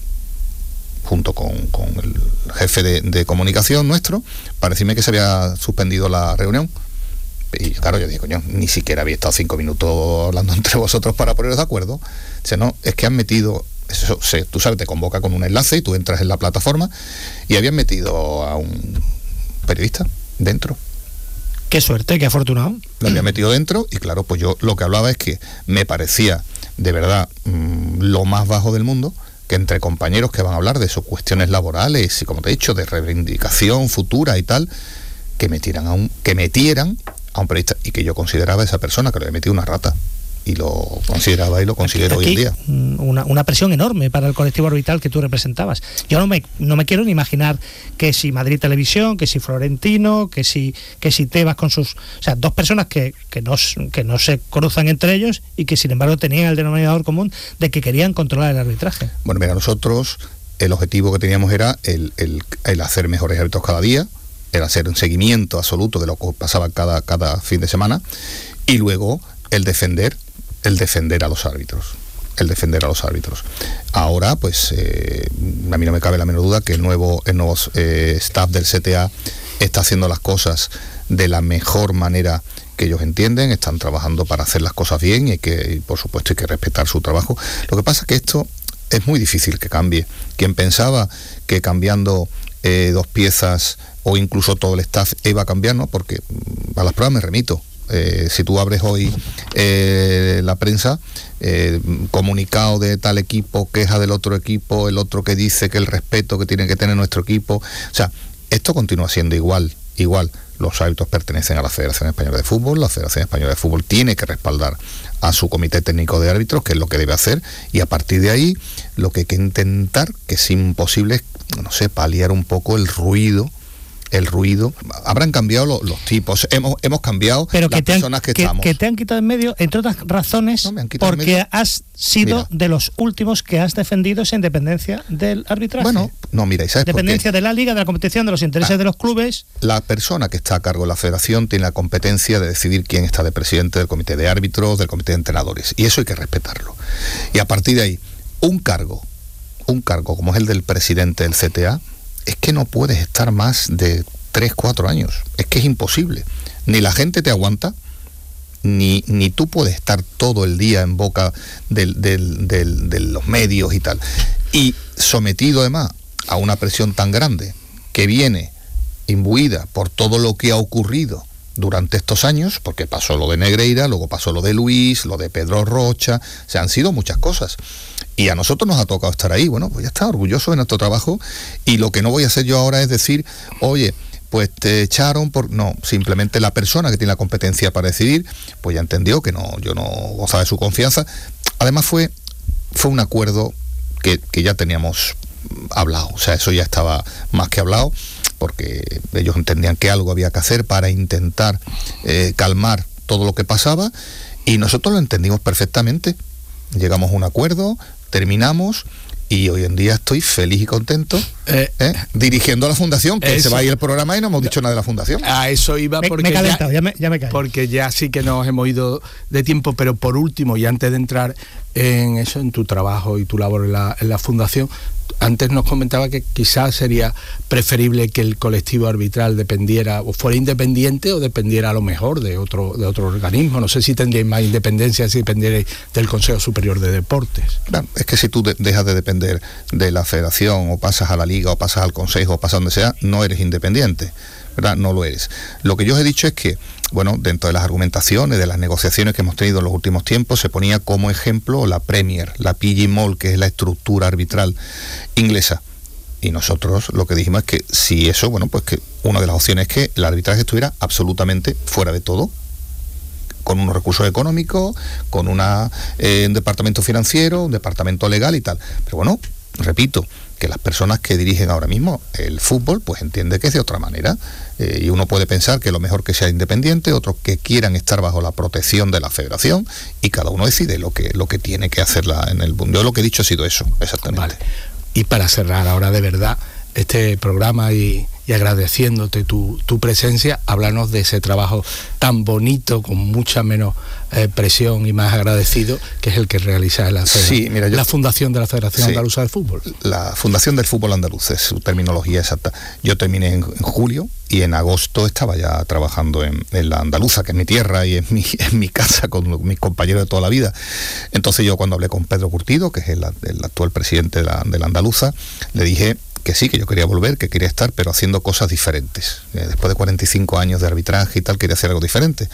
B: junto con, con el jefe de, de comunicación nuestro, para decirme que se había suspendido la reunión. Y claro, yo dije, coño, ni siquiera había estado cinco minutos hablando entre vosotros para poneros de acuerdo. Dice, no, es que han metido, eso, se, tú sabes, te convoca con un enlace y tú entras en la plataforma, y habían metido a un periodista dentro.
A: Qué suerte, qué afortunado.
B: Lo había metido dentro, y claro, pues yo lo que hablaba es que me parecía de verdad mmm, lo más bajo del mundo, que entre compañeros que van a hablar de sus cuestiones laborales y, como te he dicho, de reivindicación futura y tal, que metieran a un, que metieran a un periodista, y que yo consideraba a esa persona que le había metido una rata, y lo consideraba y lo considero
A: aquí,
B: hoy en día.
A: Una, una presión enorme para el colectivo arbitral que tú representabas. Yo no me, no me quiero ni imaginar que si Madrid Televisión, que si Florentino, que si, que si Tebas con sus... O sea, dos personas que, que, no, que no se cruzan entre ellos y que sin embargo tenían el denominador común de que querían controlar el arbitraje.
B: Bueno, mira, nosotros el objetivo que teníamos era el, el, el hacer mejores árbitros cada día, el hacer un seguimiento absoluto de lo que pasaba cada, cada fin de semana, y luego el defender el defender a los árbitros, el defender a los árbitros. Ahora, pues, eh, a mí no me cabe la menor duda que el nuevo, el nuevo eh, staff del C T A está haciendo las cosas de la mejor manera que ellos entienden, están trabajando para hacer las cosas bien, y hay que, y por supuesto, hay que respetar su trabajo. Lo que pasa es que esto es muy difícil que cambie. Quien pensaba que cambiando eh, dos piezas o incluso todo el staff iba a cambiar, ¿no? Porque a las pruebas me remito. Eh, si tú abres hoy eh, la prensa, eh, comunicado de tal equipo, queja del otro equipo, el otro que dice que el respeto que tiene que tener nuestro equipo, o sea, esto continúa siendo igual, igual. los árbitros pertenecen a la Federación Española de Fútbol, la Federación Española de Fútbol tiene que respaldar a su comité técnico de árbitros, que es lo que debe hacer, y a partir de ahí lo que hay que intentar, que es imposible, es, no sé, paliar un poco el ruido, el ruido. Habrán cambiado lo, los tipos, hemos, hemos cambiado
A: pero
B: las
A: que te han,
B: personas que,
A: que,
B: estamos.
A: que te han quitado en medio, entre otras razones,
B: No, me han quitado en
A: porque
B: medio.
A: has sido
B: Mira.
A: de los últimos que has defendido esa independencia del arbitraje.
B: Bueno, no, mira, ¿y sabes por qué?
A: Dependencia de la liga, de la competición, de los intereses
B: Ah.
A: de los clubes.
B: La persona que está a cargo de la federación tiene la competencia de decidir quién está de presidente del comité de árbitros, del comité de entrenadores, y eso hay que respetarlo. Y a partir de ahí, un cargo, un cargo como es el del presidente del C T A, es que no puedes estar más de tres, cuatro años, es que es imposible. Ni la gente te aguanta, ni, ni tú puedes estar todo el día en boca del, del, del, de los medios y tal. Y sometido además a una presión tan grande que viene imbuida por todo lo que ha ocurrido durante estos años, porque pasó lo de Negreira, luego pasó lo de Luis, lo de Pedro Rocha, se han sido muchas cosas. Y a nosotros nos ha tocado estar ahí, bueno, pues ya está, orgulloso de nuestro trabajo, y lo que no voy a hacer yo ahora es decir, oye, pues te echaron por... No, simplemente la persona que tiene la competencia para decidir, pues ya entendió que no, yo no gozaba de su confianza. Además fue, fue un acuerdo que, que ya teníamos hablado, o sea, eso ya estaba más que hablado, porque ellos entendían que algo había que hacer para intentar eh, calmar todo lo que pasaba, y nosotros lo entendimos perfectamente. Llegamos a un acuerdo, terminamos, y hoy en día estoy feliz y contento eh, eh, dirigiendo a la fundación, que
C: eso.
B: se va a ir el programa y no hemos dicho nada de la fundación.
C: A eso iba
A: Me,
C: porque
A: me he calentado,
C: ya,
A: ya, me, ya me callo.
C: porque ya sí que nos hemos ido de tiempo, pero por último, y antes de entrar en eso, en tu trabajo y tu labor en la, en la fundación, antes nos comentaba que quizás sería preferible que el colectivo arbitral dependiera o fuera independiente o dependiera a lo mejor de otro de otro organismo. No sé si tendríais más independencia si dependierais del Consejo Superior de Deportes.
B: Bueno, es que si tú de, dejas de depender de la federación o pasas a la liga o pasas al consejo o pasas donde sea, no eres independiente, ¿verdad? No lo eres. Lo que yo os he dicho es que, bueno, dentro de las argumentaciones, de las negociaciones que hemos tenido en los últimos tiempos, se ponía como ejemplo la Premier, la P G Mall, que es la estructura arbitral inglesa. Y nosotros lo que dijimos es que si eso, bueno, pues que una de las opciones es que el arbitraje estuviera absolutamente fuera de todo, con unos recursos económicos, con una, eh, un departamento financiero, un departamento legal y tal. Pero bueno, repito, que las personas que dirigen ahora mismo el fútbol, pues entiende que es de otra manera, eh, y uno puede pensar que lo mejor que sea independiente, otros que quieran estar bajo la protección de la federación, y cada uno decide lo que lo que tiene que hacer la, en el mundo. Yo lo que he dicho ha sido eso, exactamente.
C: Vale. Y para cerrar ahora de verdad este programa y, y agradeciéndote tu, tu presencia, háblanos de ese trabajo tan bonito, con mucha menos eh, presión y más agradecido, que es el que realiza la,
B: sí, mira, yo,
C: la Fundación de la Federación
B: sí,
C: Andaluza de Fútbol.
B: La Fundación del Fútbol Andaluz es su terminología exacta. Yo terminé en, en julio y en agosto estaba ya trabajando en, en la Andaluza, que es mi tierra y es mi, en mi casa con los, mis compañeros de toda la vida. Entonces yo, cuando hablé con Pedro Curtido, que es el, el actual presidente de la, de la Andaluza, le dije que sí, que yo quería volver, que quería estar, pero haciendo cosas diferentes. Después de cuarenta y cinco años de arbitraje y tal, quería hacer algo diferente.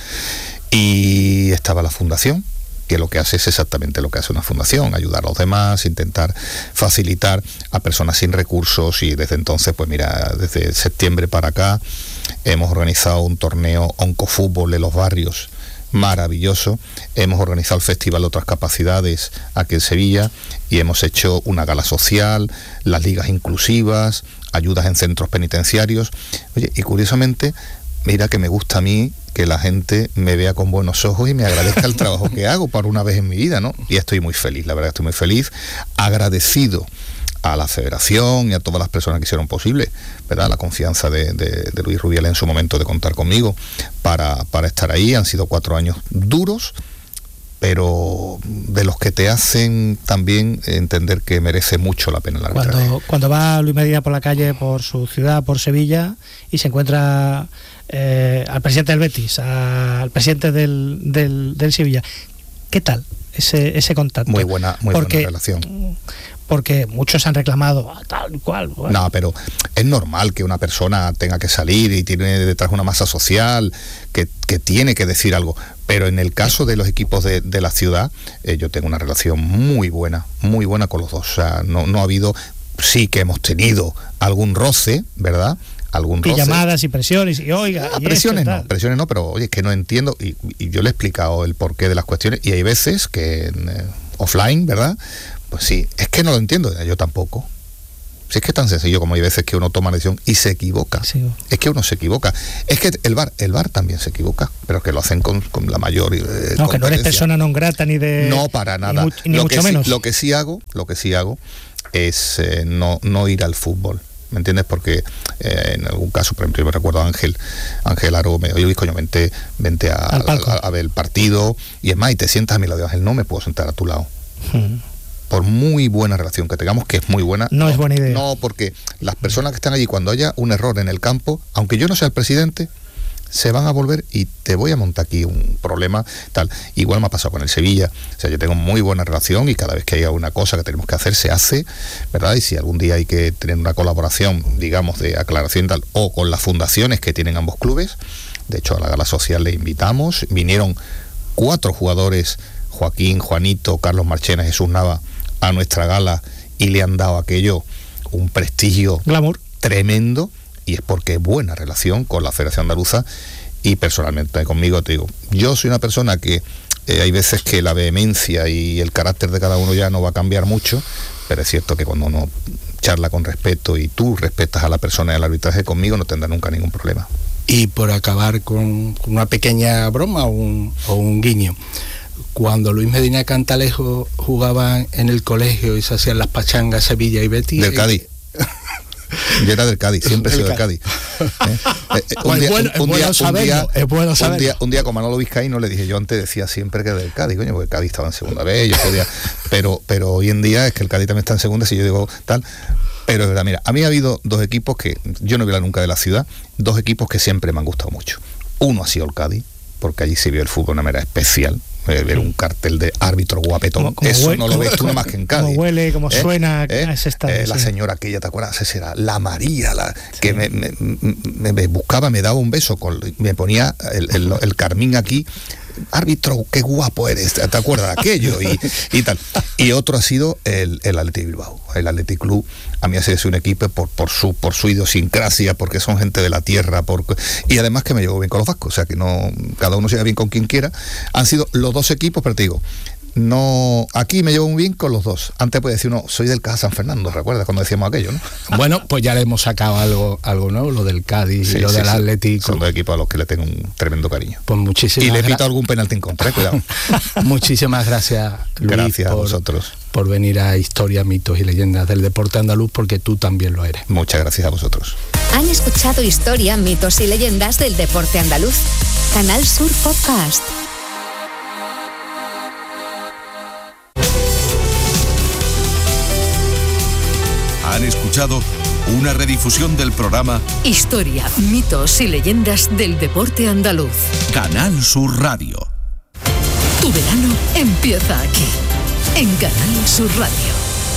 B: Y estaba la fundación, que lo que hace es exactamente lo que hace una fundación, ayudar a los demás, intentar facilitar a personas sin recursos, y desde entonces, pues mira, desde septiembre para acá hemos organizado un torneo oncofútbol en los barrios maravilloso, hemos organizado el Festival de Otras Capacidades aquí en Sevilla, y hemos hecho una gala social, las ligas inclusivas, ayudas en centros penitenciarios. Oye, y curiosamente, mira que me gusta a mí que la gente me vea con buenos ojos y me agradezca el trabajo que hago por una vez en mi vida, ¿no? Y estoy muy feliz, la verdad estoy muy feliz, agradecido a la federación y a todas las personas que hicieron posible, ¿verdad?, la confianza de, de, de Luis Rubiales en su momento de contar conmigo para, para estar ahí. Han sido cuatro años duros, pero de los que te hacen también entender que merece mucho la pena el arbitraje.
A: Cuando, cuando va Luis Medina por la calle, por su ciudad, por Sevilla, y se encuentra eh, al presidente del Betis, al presidente del, del, del Sevilla, ¿qué tal ese, ese contacto?
B: Muy buena, muy
A: Porque,
B: buena relación.
A: Porque muchos han reclamado tal y cual. Bueno.
B: No, pero es normal que una persona tenga que salir y tiene detrás una masa social que, que tiene que decir algo. Pero en el caso de los equipos de, de la ciudad, eh, yo tengo una relación muy buena, muy buena con los dos. O sea, no, no ha habido, sí que hemos tenido algún roce, ¿verdad?, algún roce.
A: Y llamadas y presiones, y oiga...
B: Ah,
A: y
B: presiones
A: esto,
B: no,
A: tal.
B: presiones no, pero oye, es que no entiendo, y, y yo le he explicado el porqué de las cuestiones, y hay veces que en, eh, offline, ¿verdad? Pues sí, es que no lo entiendo, yo tampoco. Si es que es tan sencillo como hay veces que uno toma la decisión y se equivoca. Sí. Es que uno se equivoca. Es que el V A R, el V A R también se equivoca, pero que lo hacen con, con la mayor eh,
A: no, que no eres persona non grata ni de...
B: No, para nada.
A: Ni, mu- ni
B: lo
A: mucho
B: que
A: menos.
B: Sí, lo que sí hago, lo que sí hago es eh, no, no ir al fútbol. ¿Me entiendes? Porque eh, en algún caso, por ejemplo, yo me recuerdo a Ángel, Ángel Aro, me oye, coño, vente, vente a, a, a, a ver el partido, y es más, y te sientas a mi lado de Ángel, no me puedo sentar a tu lado. Hmm. Por muy buena relación que tengamos, que es muy buena.
A: No, no es buena idea.
B: No, porque las personas que están allí, cuando haya un error en el campo, aunque yo no sea el presidente, se van a volver y te voy a montar aquí un problema, tal. Igual me ha pasado con el Sevilla. O sea, yo tengo muy buena relación y cada vez que haya una cosa que tenemos que hacer, se hace, ¿verdad? Y si algún día hay que tener una colaboración, digamos, de aclaración tal, o con las fundaciones que tienen ambos clubes, de hecho a la gala social le invitamos, vinieron cuatro jugadores, Joaquín, Juanito, Carlos Marchena, Jesús Nava, a nuestra gala, y le han dado aquello un prestigio
A: glamour
B: tremendo, y es porque es buena relación con la Federación Andaluza. Y personalmente conmigo te digo, yo soy una persona que eh, hay veces que la vehemencia y el carácter de cada uno ya no va a cambiar mucho, pero es cierto que cuando uno charla con respeto y tú respetas a la persona y al arbitraje, conmigo no tendrá nunca ningún problema.
C: Y por acabar con, con una pequeña broma o un, o un guiño, cuando Luis Medina Cantalejo jugaba en el colegio y se hacían las pachangas Sevilla y Betis...
B: Del Cádiz. Yo era del Cádiz, siempre he sido del Cádiz. ¿Eh? Eh, un día, un, un día, un día,
A: es bueno saberlo.
B: Un día, un día con Manolo Vizcaíno le dije, yo antes decía siempre que era del Cádiz, coño, porque el Cádiz estaba en segunda vez, yo podía, pero, pero hoy en día es que el Cádiz también está en segunda, si yo digo tal... Pero es verdad, mira, a mí ha habido dos equipos que, yo no he hablado nunca de la ciudad, dos equipos que siempre me han gustado mucho. Uno ha sido el Cádiz, porque allí se vio el fútbol de una manera especial, eh, ver un cartel de árbitro guapetón, como, como eso huele, no lo ves tú nada más que en Cádiz.
A: Como huele, como
B: ¿Eh?
A: suena
B: ¿Eh?
A: a ese estadio,
B: eh,
A: sí.
B: La señora aquella, ¿te acuerdas? Esa era la María, la sí. que me, me, me, me buscaba, me daba un beso, con, me ponía el, el, el carmín aquí. Árbitro, qué guapo eres, ¿te acuerdas de aquello? Y, y tal. Y otro ha sido el, el Athletic Bilbao, el Athletic Club. A mí ha sido un equipo por, por su por su idiosincrasia, porque son gente de la tierra, por, y además que me llevo bien con los vascos, o sea que no, cada uno se lleva bien con quien quiera. Han sido los dos equipos, pero te digo, no, aquí me llevo muy bien con los dos. Antes podía decir uno, soy del Caja San Fernando, ¿recuerdas cuando decíamos aquello, no?
C: Bueno, pues ya le hemos sacado algo, algo nuevo, lo del Cádiz sí, y lo sí, del sí. Atlético.
B: Son dos equipos a los que le tengo un tremendo cariño.
C: Pues muchísimas
B: y le pito
C: gra-
B: algún penalti en contra, eh, cuidado.
C: Muchísimas gracias, Luis,
B: gracias
C: por,
B: a vosotros
C: por venir a Historia, Mitos y Leyendas del Deporte Andaluz, porque tú también lo eres.
B: Muchas gracias a vosotros.
E: Han escuchado Historia, Mitos y Leyendas del Deporte Andaluz. Canal Sur Podcast.
F: Han escuchado una redifusión del programa
G: Historia, Mitos y Leyendas del Deporte Andaluz.
F: Canal Sur Radio.
G: Tu verano empieza aquí, en Canal Sur Radio.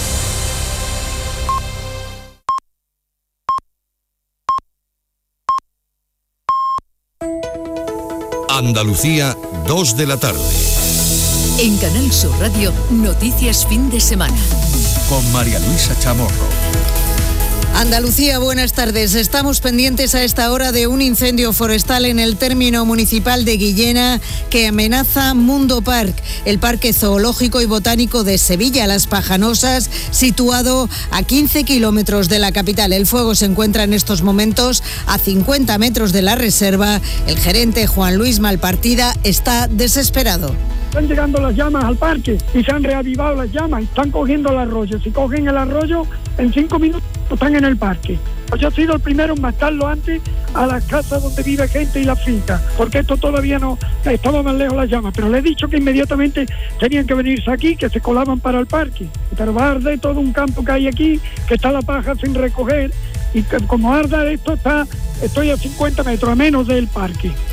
F: Andalucía, dos de la tarde.
G: En Canal Sur Radio, noticias fin de semana.
F: Con María Luisa Chamorro.
H: Andalucía, buenas tardes. Estamos pendientes a esta hora de un incendio forestal en el término municipal de Guillena que amenaza Mundo Park, el parque zoológico y botánico de Sevilla, Las Pajanosas, situado a quince kilómetros de la capital. El fuego se encuentra en estos momentos a cincuenta metros de la reserva. El gerente Juan Luis Malpartida está desesperado.
I: Están llegando las llamas al parque y se han reavivado las llamas y están cogiendo el arroyo. Si cogen el arroyo, en cinco minutos están en el parque. Pues yo he sido el primero en matarlo antes a las casas donde vive gente y las fincas, porque esto todavía no, estaba más lejos las llamas, pero le he dicho que inmediatamente tenían que venirse aquí, que se colaban para el parque. Pero va a arder todo un campo que hay aquí, que está la paja sin recoger, y que, como arda esto, está, estoy a cincuenta metros, a menos del parque.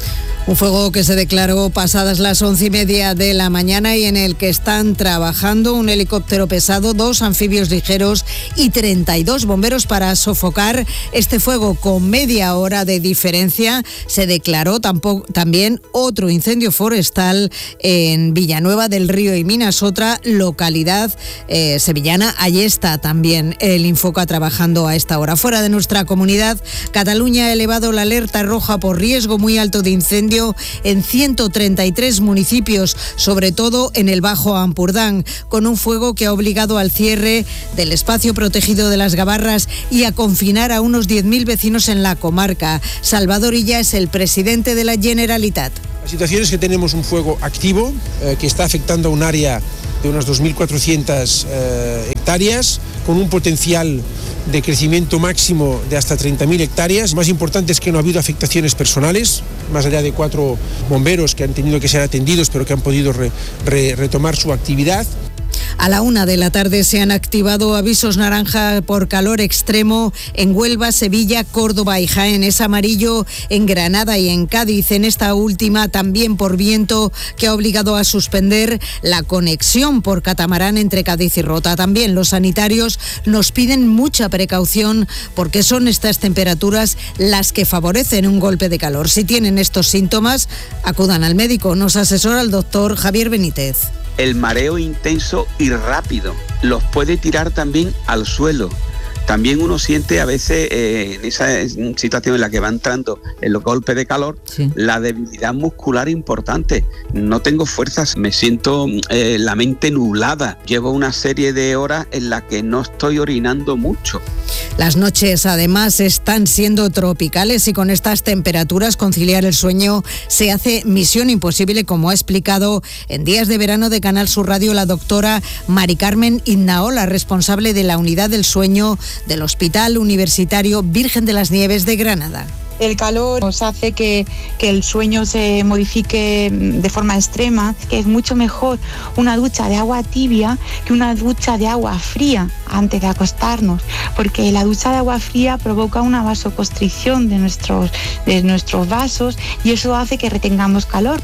H: Un fuego que se declaró pasadas las once y media de la mañana y en el que están trabajando un helicóptero pesado, dos anfibios ligeros y treinta y dos bomberos para sofocar este fuego. Con media hora de diferencia se declaró tampoco, también otro incendio forestal en Villanueva del Río y Minas, otra localidad eh, sevillana. Allí está también el Infoca trabajando a esta hora. Fuera de nuestra comunidad, Cataluña ha elevado la alerta roja por riesgo muy alto de incendio en ciento treinta y tres municipios, sobre todo en el Bajo Ampurdán, con un fuego que ha obligado al cierre del espacio protegido de las Gavarras y a confinar a unos diez mil vecinos en la comarca. Salvador Illa es el presidente de la Generalitat.
J: La situación es que tenemos un fuego activo eh, que está afectando a un área de unas dos mil cuatrocientas eh, hectáreas, con un potencial de crecimiento máximo de hasta treinta mil hectáreas. Más importante es que no ha habido afectaciones personales, más allá de cuatro bomberos que han tenido que ser atendidos, pero que han podido re, re, retomar su actividad.
H: A la una de la tarde se han activado avisos naranja por calor extremo en Huelva, Sevilla, Córdoba y Jaén. Es amarillo en Granada y en Cádiz. En esta última también por viento, que ha obligado a suspender la conexión por catamarán entre Cádiz y Rota. También los sanitarios nos piden mucha precaución porque son estas temperaturas las que favorecen un golpe de calor. Si tienen estos síntomas, acudan al médico. Nos asesora el doctor Javier Benítez.
K: El mareo intenso y rápido los puede tirar también al suelo. También uno siente a veces eh, en esa situación en la que va entrando el golpe de calor, sí, la debilidad muscular importante. No tengo fuerzas, me siento eh, la mente nublada. Llevo una serie de horas en las que no estoy orinando mucho.
H: Las noches además están siendo tropicales y con estas temperaturas conciliar el sueño se hace misión imposible, como ha explicado en Días de Verano de Canal Sur Radio la doctora Mari Carmen Innaola, responsable de la unidad del sueño del Hospital Universitario Virgen de las Nieves de Granada.
L: El calor nos hace que, que el sueño se modifique de forma extrema, que es mucho mejor una ducha de agua tibia que una ducha de agua fría antes de acostarnos, porque la ducha de agua fría provoca una vasoconstricción de nuestros, de nuestros vasos y eso hace que retengamos calor.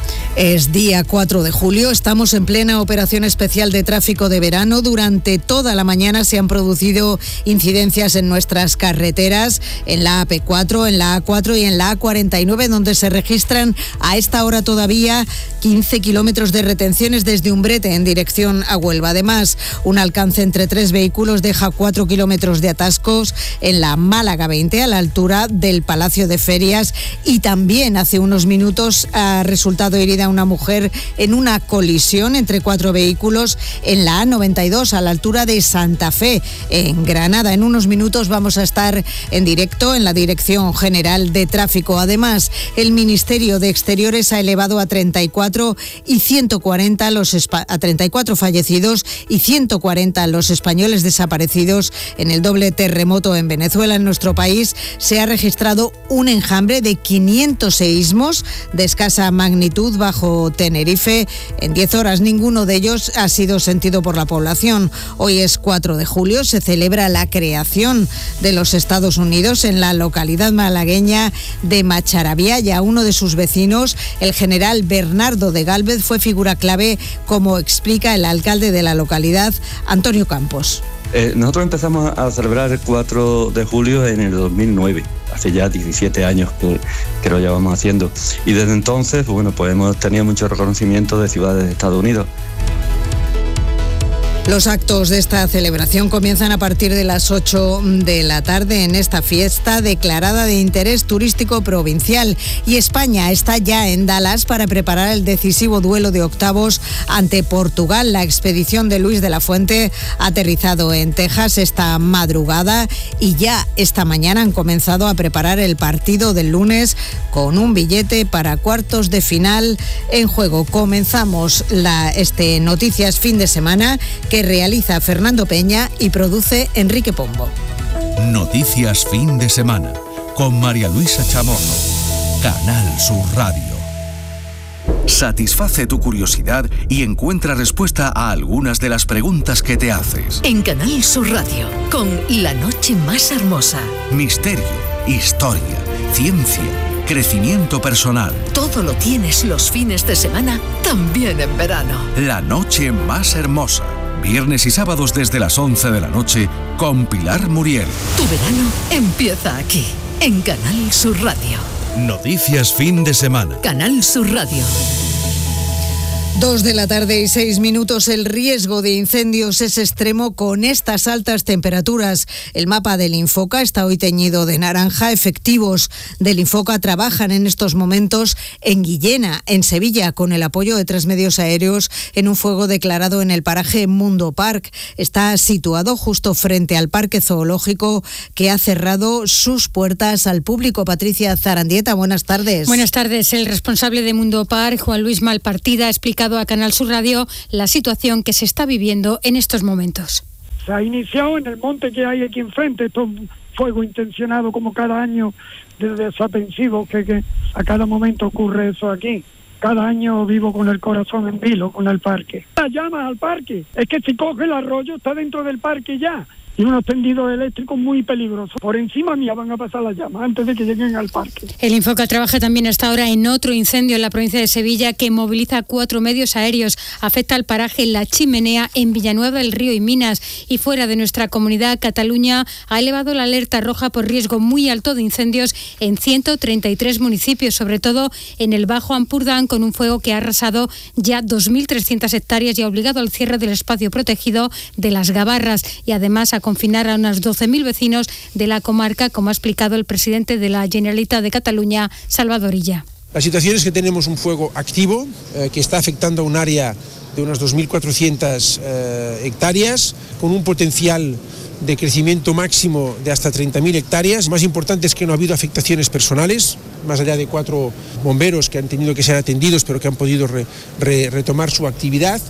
H: Es día cuatro de julio, estamos en plena operación especial de tráfico de verano. Durante toda la mañana se han producido incidencias en nuestras carreteras, en la A P cuatro, en la A cuatro y en la A cuarenta y nueve, donde se registran a esta hora todavía quince kilómetros de retenciones desde Umbrete en dirección a Huelva. Además, un alcance entre tres vehículos deja cuatro kilómetros de atascos en la Málaga veinte, a la altura del Palacio de Ferias, y también hace unos minutos ha resultado herida una mujer en una colisión entre cuatro vehículos en la A noventa y dos a la altura de Santa Fe, en Granada. En unos minutos vamos a estar en directo en la Dirección General de Tráfico. Además, el Ministerio de Exteriores ha elevado a treinta y cuatro y ciento cuarenta los a treinta y cuatro fallecidos y ciento cuarenta los españoles desaparecidos en el doble terremoto en Venezuela. En nuestro país se ha registrado un enjambre de quinientos seísmos de escasa magnitud bajo Tenerife. En diez horas ninguno de ellos ha sido sentido por la población. Hoy es cuatro de julio, se celebra la creación de los Estados Unidos en la localidad malagueña de Macharabiaya. Uno de sus vecinos, el general Bernardo de Gálvez, fue figura clave, como explica el alcalde de la localidad, Antonio Campos.
M: Eh, nosotros empezamos a celebrar el cuatro de julio en el dos mil nueve, hace ya diecisiete años que, que lo llevamos haciendo. Y desde entonces, bueno, pues hemos tenido mucho reconocimiento de ciudades de Estados Unidos.
H: Los actos de esta celebración comienzan a partir de las ocho de la tarde en esta fiesta declarada de interés turístico provincial. Y España está ya en Dallas para preparar el decisivo duelo de octavos ante Portugal. La expedición de Luis de la Fuente ha aterrizado en Texas esta madrugada y ya esta mañana han comenzado a preparar el partido del lunes con un billete para cuartos de final en juego. Comenzamos la, este Noticias Fin de Semana que realiza Fernando Peña y produce Enrique Pombo.
F: Noticias Fin de Semana con María Luisa Chamorro, Canal Sur Radio. Satisface tu curiosidad y encuentra respuesta a algunas de las preguntas que te haces.
G: En Canal Sur Radio, con La Noche Más Hermosa.
F: Misterio, historia, ciencia, crecimiento personal.
G: Todo lo tienes los fines de semana, también en verano.
F: La noche más hermosa. Viernes y sábados desde las once de la noche con Pilar Muriel.
G: Tu verano empieza aquí, en Canal Sur Radio.
F: Noticias fin de semana.
G: Canal Sur Radio.
H: Dos de la tarde y seis minutos. El riesgo de incendios es extremo con estas altas temperaturas. El mapa del Infoca está hoy teñido de naranja. Efectivos del Infoca trabajan en estos momentos en Guillena, en Sevilla, con el apoyo de tres medios aéreos en un fuego declarado en el paraje Mundo Park. Está situado justo frente al Parque Zoológico, que ha cerrado sus puertas al público. Patricia Zarandieta, buenas tardes.
N: Buenas tardes. El responsable de Mundo Park, Juan Luis Malpartida, ha explicado a Canal Sur Radio la situación que se está viviendo en estos momentos.
I: Se ha iniciado en el monte que hay aquí enfrente, esto es un fuego intencionado como cada año desde desaprensivo, que, que a cada momento ocurre eso aquí. Cada año vivo con el corazón en vilo con el parque. Las llamas al parque, es que si coge el arroyo está dentro del parque ya. Y unos tendidos eléctricos muy peligrosos. Por encima mía van a pasar las llamas antes de que lleguen al parque.
N: El Infoca trabaja también hasta ahora en otro incendio en la provincia de Sevilla que moviliza cuatro medios aéreos. Afecta al paraje La Chimenea en Villanueva del Río y Minas. Y fuera de nuestra comunidad, Cataluña ha elevado la alerta roja por riesgo muy alto de incendios en ciento treinta y tres municipios, sobre todo en el Bajo Ampurdán, con un fuego que ha arrasado ya dos mil trescientas hectáreas y ha obligado al cierre del espacio protegido de las Gabarras y además a confinar a unos doce mil vecinos de la comarca, como ha explicado el presidente de la Generalitat de Cataluña, Salvador Illa.
J: La situación es que tenemos un fuego activo eh, que está afectando a un área de unas dos mil cuatrocientas eh, hectáreas, con un potencial de crecimiento máximo de hasta treinta mil hectáreas. Lo más importante es que no ha habido afectaciones personales, más allá de cuatro bomberos que han tenido que ser atendidos, pero que han podido re, re, retomar su actividad.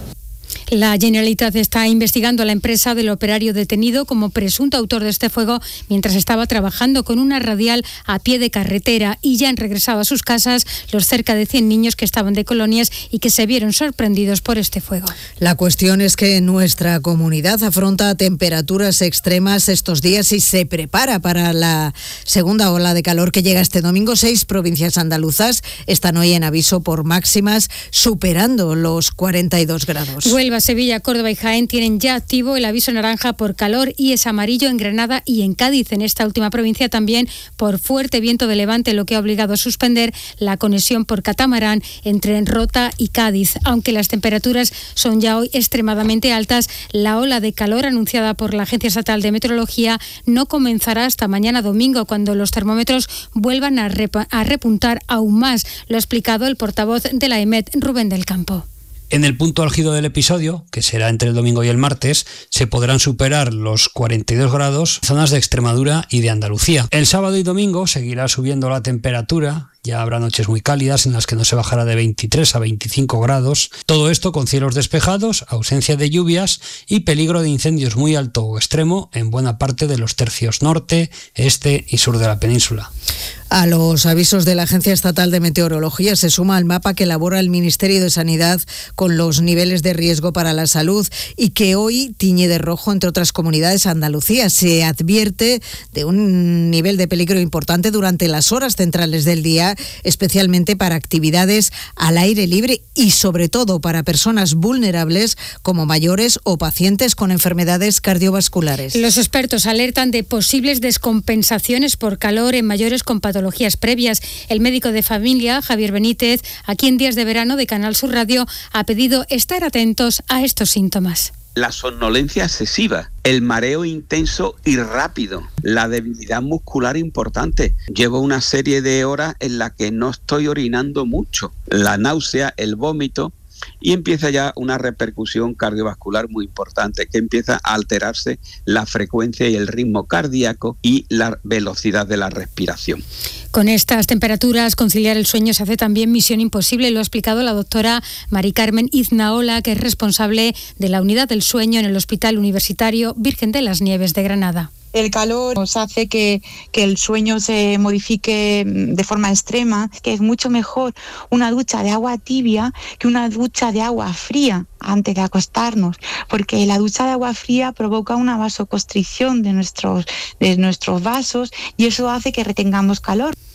N: La Generalitat está investigando a la empresa del operario detenido como presunto autor de este fuego mientras estaba trabajando con una radial a pie de carretera, y ya han regresado a sus casas los cerca de cien niños que estaban de colonias y que se vieron sorprendidos por este fuego.
H: La cuestión es que nuestra comunidad afronta temperaturas extremas estos días y se prepara para la segunda ola de calor que llega este domingo. Seis provincias andaluzas están hoy en aviso por máximas superando los cuarenta y dos grados.
N: Huelva, Sevilla, Córdoba y Jaén tienen ya activo el aviso naranja por calor y es amarillo en Granada y en Cádiz. En esta última provincia también por fuerte viento de levante, lo que ha obligado a suspender la conexión por catamarán entre Rota y Cádiz. Aunque las temperaturas son ya hoy extremadamente altas, la ola de calor anunciada por la Agencia Estatal de Meteorología no comenzará hasta mañana domingo, cuando los termómetros vuelvan a, rep- a repuntar aún más. Lo ha explicado el portavoz de la E M E T, Rubén del Campo.
O: En el punto álgido del episodio, que será entre el domingo y el martes, se podrán superar los cuarenta y dos grados en zonas de Extremadura y de Andalucía. El sábado y domingo seguirá subiendo la temperatura. Ya habrá noches muy cálidas en las que no se bajará de veintitrés a veinticinco grados. Todo esto con cielos despejados, ausencia de lluvias y peligro de incendios muy alto o extremo en buena parte de los tercios norte, este y sur de la península.
H: A los avisos de la Agencia Estatal de Meteorología se suma el mapa que elabora el Ministerio de Sanidad con los niveles de riesgo para la salud y que hoy tiñe de rojo, entre otras comunidades, Andalucía. Se advierte de un nivel de peligro importante durante las horas centrales del día, especialmente para actividades al aire libre y sobre todo para personas vulnerables como mayores o pacientes con enfermedades cardiovasculares.
N: Los expertos alertan de posibles descompensaciones por calor en mayores con patologías previas. El médico de familia, Javier Benítez, aquí en Días de Verano de Canal Sur Radio, ha pedido estar atentos a estos síntomas.
K: La somnolencia excesiva, el mareo intenso y rápido, la debilidad muscular importante. Llevo una serie de horas en la que no estoy orinando mucho, la náusea, el vómito, y empieza ya una repercusión cardiovascular muy importante, que empieza a alterarse la frecuencia y el ritmo cardíaco y la velocidad de la respiración.
N: Con estas temperaturas, conciliar el sueño se hace también misión imposible, lo ha explicado la doctora Mari Carmen Iznaola, que es responsable de la unidad del sueño en el Hospital Universitario Virgen de las Nieves de Granada.
L: El calor nos hace que, que el sueño se modifique de forma extrema, que es mucho mejor una ducha de agua tibia que una ducha de agua fría antes de acostarnos, porque la ducha de agua fría provoca una vasoconstricción de nuestros, de nuestros vasos y eso hace que retengamos calor.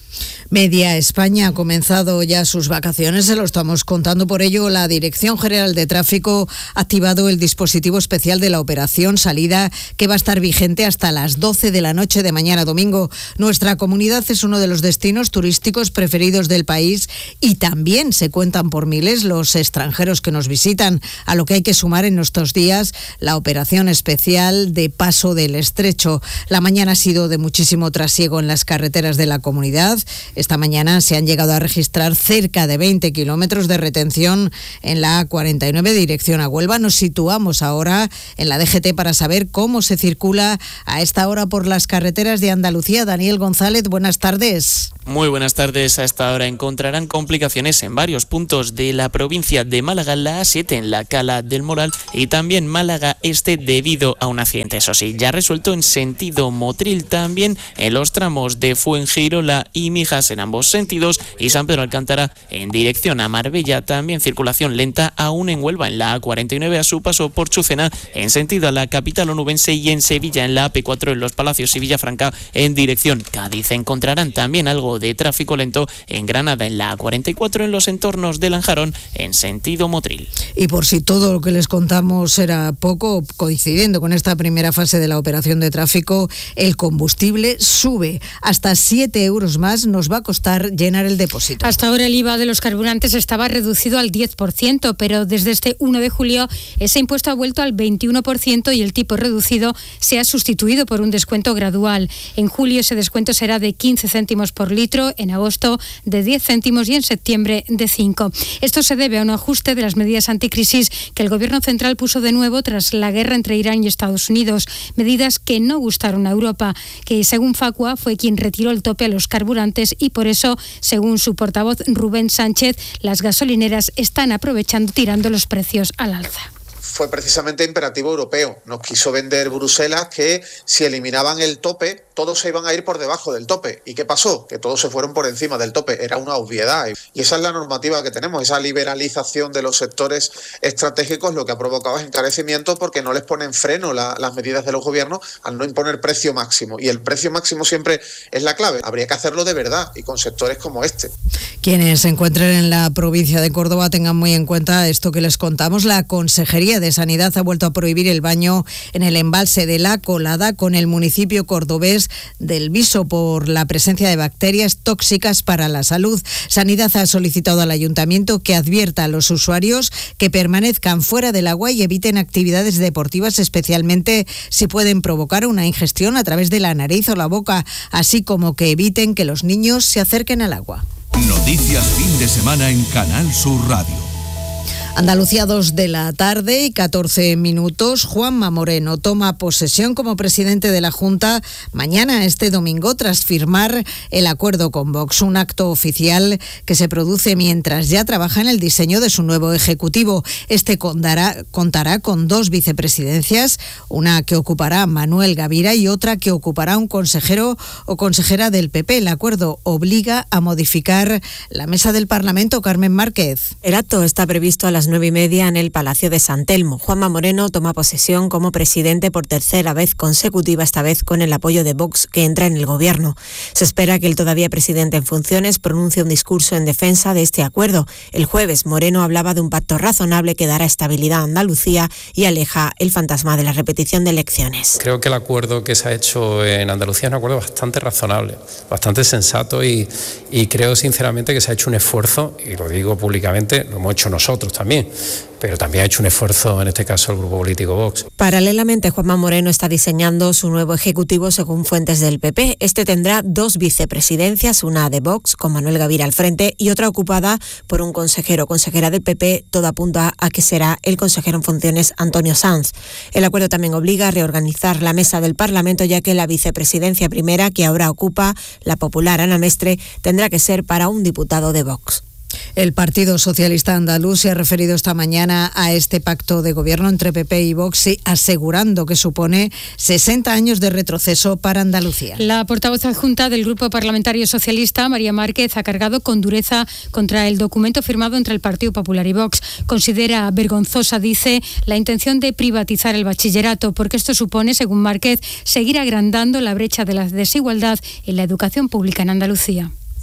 H: Media España ha comenzado ya sus vacaciones, se lo estamos contando. Por ello, la Dirección General de Tráfico ha activado el dispositivo especial de la operación salida, que va a estar vigente hasta las doce de la noche de mañana domingo. Nuestra comunidad es uno de los destinos turísticos preferidos del país y también se cuentan por miles los extranjeros que nos visitan, a lo que hay que sumar en estos días la operación especial de Paso del Estrecho. La mañana ha sido de muchísimo trasiego en las carreteras de la comunidad. Esta mañana se han llegado a registrar cerca de veinte kilómetros de retención en la A cuarenta y nueve dirección a Huelva. Nos situamos ahora en la D G T para saber cómo se circula a esta hora por las carreteras de Andalucía. Daniel González, buenas tardes.
P: Muy buenas tardes. A esta hora encontrarán complicaciones en varios puntos de la provincia de Málaga, la A siete en la Cala del Moral y también Málaga Este debido a un accidente. Eso sí, ya resuelto en sentido Motril, también en los tramos de Fuengirola y Mijas en ambos sentidos, y San Pedro Alcántara en dirección a Marbella, también circulación lenta aún en Huelva en la A cuarenta y nueve a su paso por Chucena en sentido a la capital onubense, y en Sevilla en la A P cuatro en Los Palacios y Villafranca en dirección Cádiz. Encontrarán también algo de tráfico lento en Granada en la A cuarenta y cuatro en los entornos de Lanjarón en sentido Motril.
H: Y por si todo lo que les contamos era poco, coincidiendo con esta primera fase de la operación de tráfico, el combustible sube hasta siete euros más, nos va a costar llenar el depósito.
N: Hasta ahora el I V A de los carburantes estaba reducido al diez por ciento, pero desde este uno de julio ese impuesto ha vuelto al veintiuno por ciento y el tipo reducido se ha sustituido por un descuento gradual. En julio ese descuento será de quince céntimos por litro, en agosto de diez céntimos y en septiembre de cinco. Esto se debe a un ajuste de las medidas anticrisis que el Gobierno central puso de nuevo tras la guerra entre Irán y Estados Unidos, medidas que no gustaron a Europa, que según Facua fue quien retiró el tope a los carburantes, y por eso, según su portavoz Rubén Sánchez, las gasolineras están aprovechando tirando los precios al alza.
Q: Fue precisamente imperativo europeo. Nos quiso vender Bruselas que si eliminaban el tope, todos se iban a ir por debajo del tope. ¿Y qué pasó? Que todos se fueron por encima del tope. Era una obviedad. Y esa es la normativa que tenemos, esa liberalización de los sectores estratégicos, lo que ha provocado es encarecimiento porque no les ponen freno la, las medidas de los gobiernos al no imponer precio máximo. Y el precio máximo siempre es la clave. Habría que hacerlo de verdad y con sectores como este.
H: Quienes se encuentren en la provincia de Córdoba tengan muy en cuenta esto que les contamos. La Consejería de Sanidad ha vuelto a prohibir el baño en el embalse de La Colada con el municipio cordobés del Viso por la presencia de bacterias tóxicas para la salud. Sanidad ha solicitado al ayuntamiento que advierta a los usuarios que permanezcan fuera del agua y eviten actividades deportivas, especialmente si pueden provocar una ingestión a través de la nariz o la boca, así como que eviten que los niños se acerquen al agua.
F: Noticias fin de semana en Canal Sur Radio.
H: Andalucía, dos de la tarde y catorce minutos. Juanma Moreno toma posesión como presidente de la Junta mañana, este domingo, tras firmar el acuerdo con Vox. Un acto oficial que se produce mientras ya trabaja en el diseño de su nuevo ejecutivo. Este contará, contará con dos vicepresidencias, una que ocupará Manuel Gavira y otra que ocupará un consejero o consejera del P P. El acuerdo obliga a modificar la mesa del Parlamento. Carmen Márquez.
R: El acto está previsto a las nueve y media en el Palacio de San Telmo. Juanma Moreno toma posesión como presidente por tercera vez consecutiva, esta vez con el apoyo de Vox, que entra en el gobierno. Se espera que el todavía presidente en funciones pronuncie un discurso en defensa de este acuerdo. El jueves, Moreno hablaba de un pacto razonable que dará estabilidad a Andalucía y aleja el fantasma de la repetición de elecciones.
S: Creo que el acuerdo que se ha hecho en Andalucía es un acuerdo bastante razonable, bastante sensato y, y creo sinceramente que se ha hecho un esfuerzo, y lo digo públicamente, lo hemos hecho nosotros también, pero también ha hecho un esfuerzo, en este caso, el grupo político Vox.
R: Paralelamente, Juanma Moreno está diseñando su nuevo ejecutivo según fuentes del P P. Este tendrá dos vicepresidencias, una de Vox, con Manuel Gavira al frente, y otra ocupada por un consejero o consejera del P P. Todo apunta a que será el consejero en funciones Antonio Sanz. El acuerdo también obliga a reorganizar la mesa del Parlamento, ya que la vicepresidencia primera, que ahora ocupa la popular Ana Mestre, tendrá que ser para un diputado de Vox.
H: El Partido Socialista Andaluz se ha referido esta mañana a este pacto de gobierno entre P P y Vox, asegurando que supone sesenta años de retroceso para Andalucía.
N: La portavoz adjunta del Grupo Parlamentario Socialista, María Márquez, ha cargado con dureza contra el documento firmado entre el Partido Popular y Vox. Considera vergonzosa, dice, la intención de privatizar el bachillerato, porque esto supone, según Márquez, seguir agrandando la brecha de la desigualdad en la educación pública en Andalucía.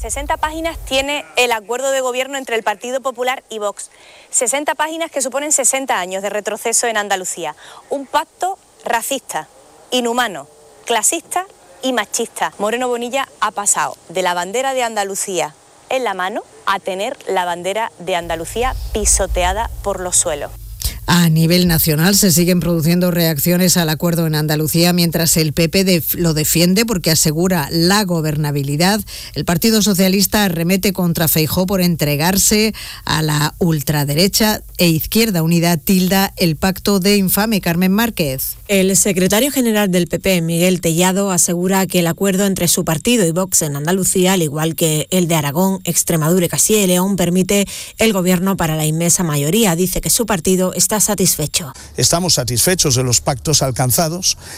T: sesenta páginas tiene el acuerdo de gobierno entre el Partido Popular y Vox. sesenta páginas que suponen sesenta años de retroceso en Andalucía. Un pacto racista, inhumano, clasista y machista. Moreno Bonilla ha pasado de la bandera de Andalucía en la mano a tener la bandera de Andalucía pisoteada por los suelos.
H: A nivel nacional se siguen produciendo reacciones al acuerdo en Andalucía, mientras el P P def- lo defiende porque asegura la gobernabilidad. El Partido Socialista arremete contra Feijóo por entregarse a la ultraderecha, e Izquierda Unida tilda el pacto de infame. Carmen Márquez.
R: El secretario general del P P, Miguel Tellado, asegura que el acuerdo entre su partido y Vox en Andalucía, al igual que el de Aragón, Extremadura y Castilla y León, permite el gobierno para la inmensa mayoría. Dice que su partido está satisfecho.
U: Estamos satisfechos de los pactos alcanzados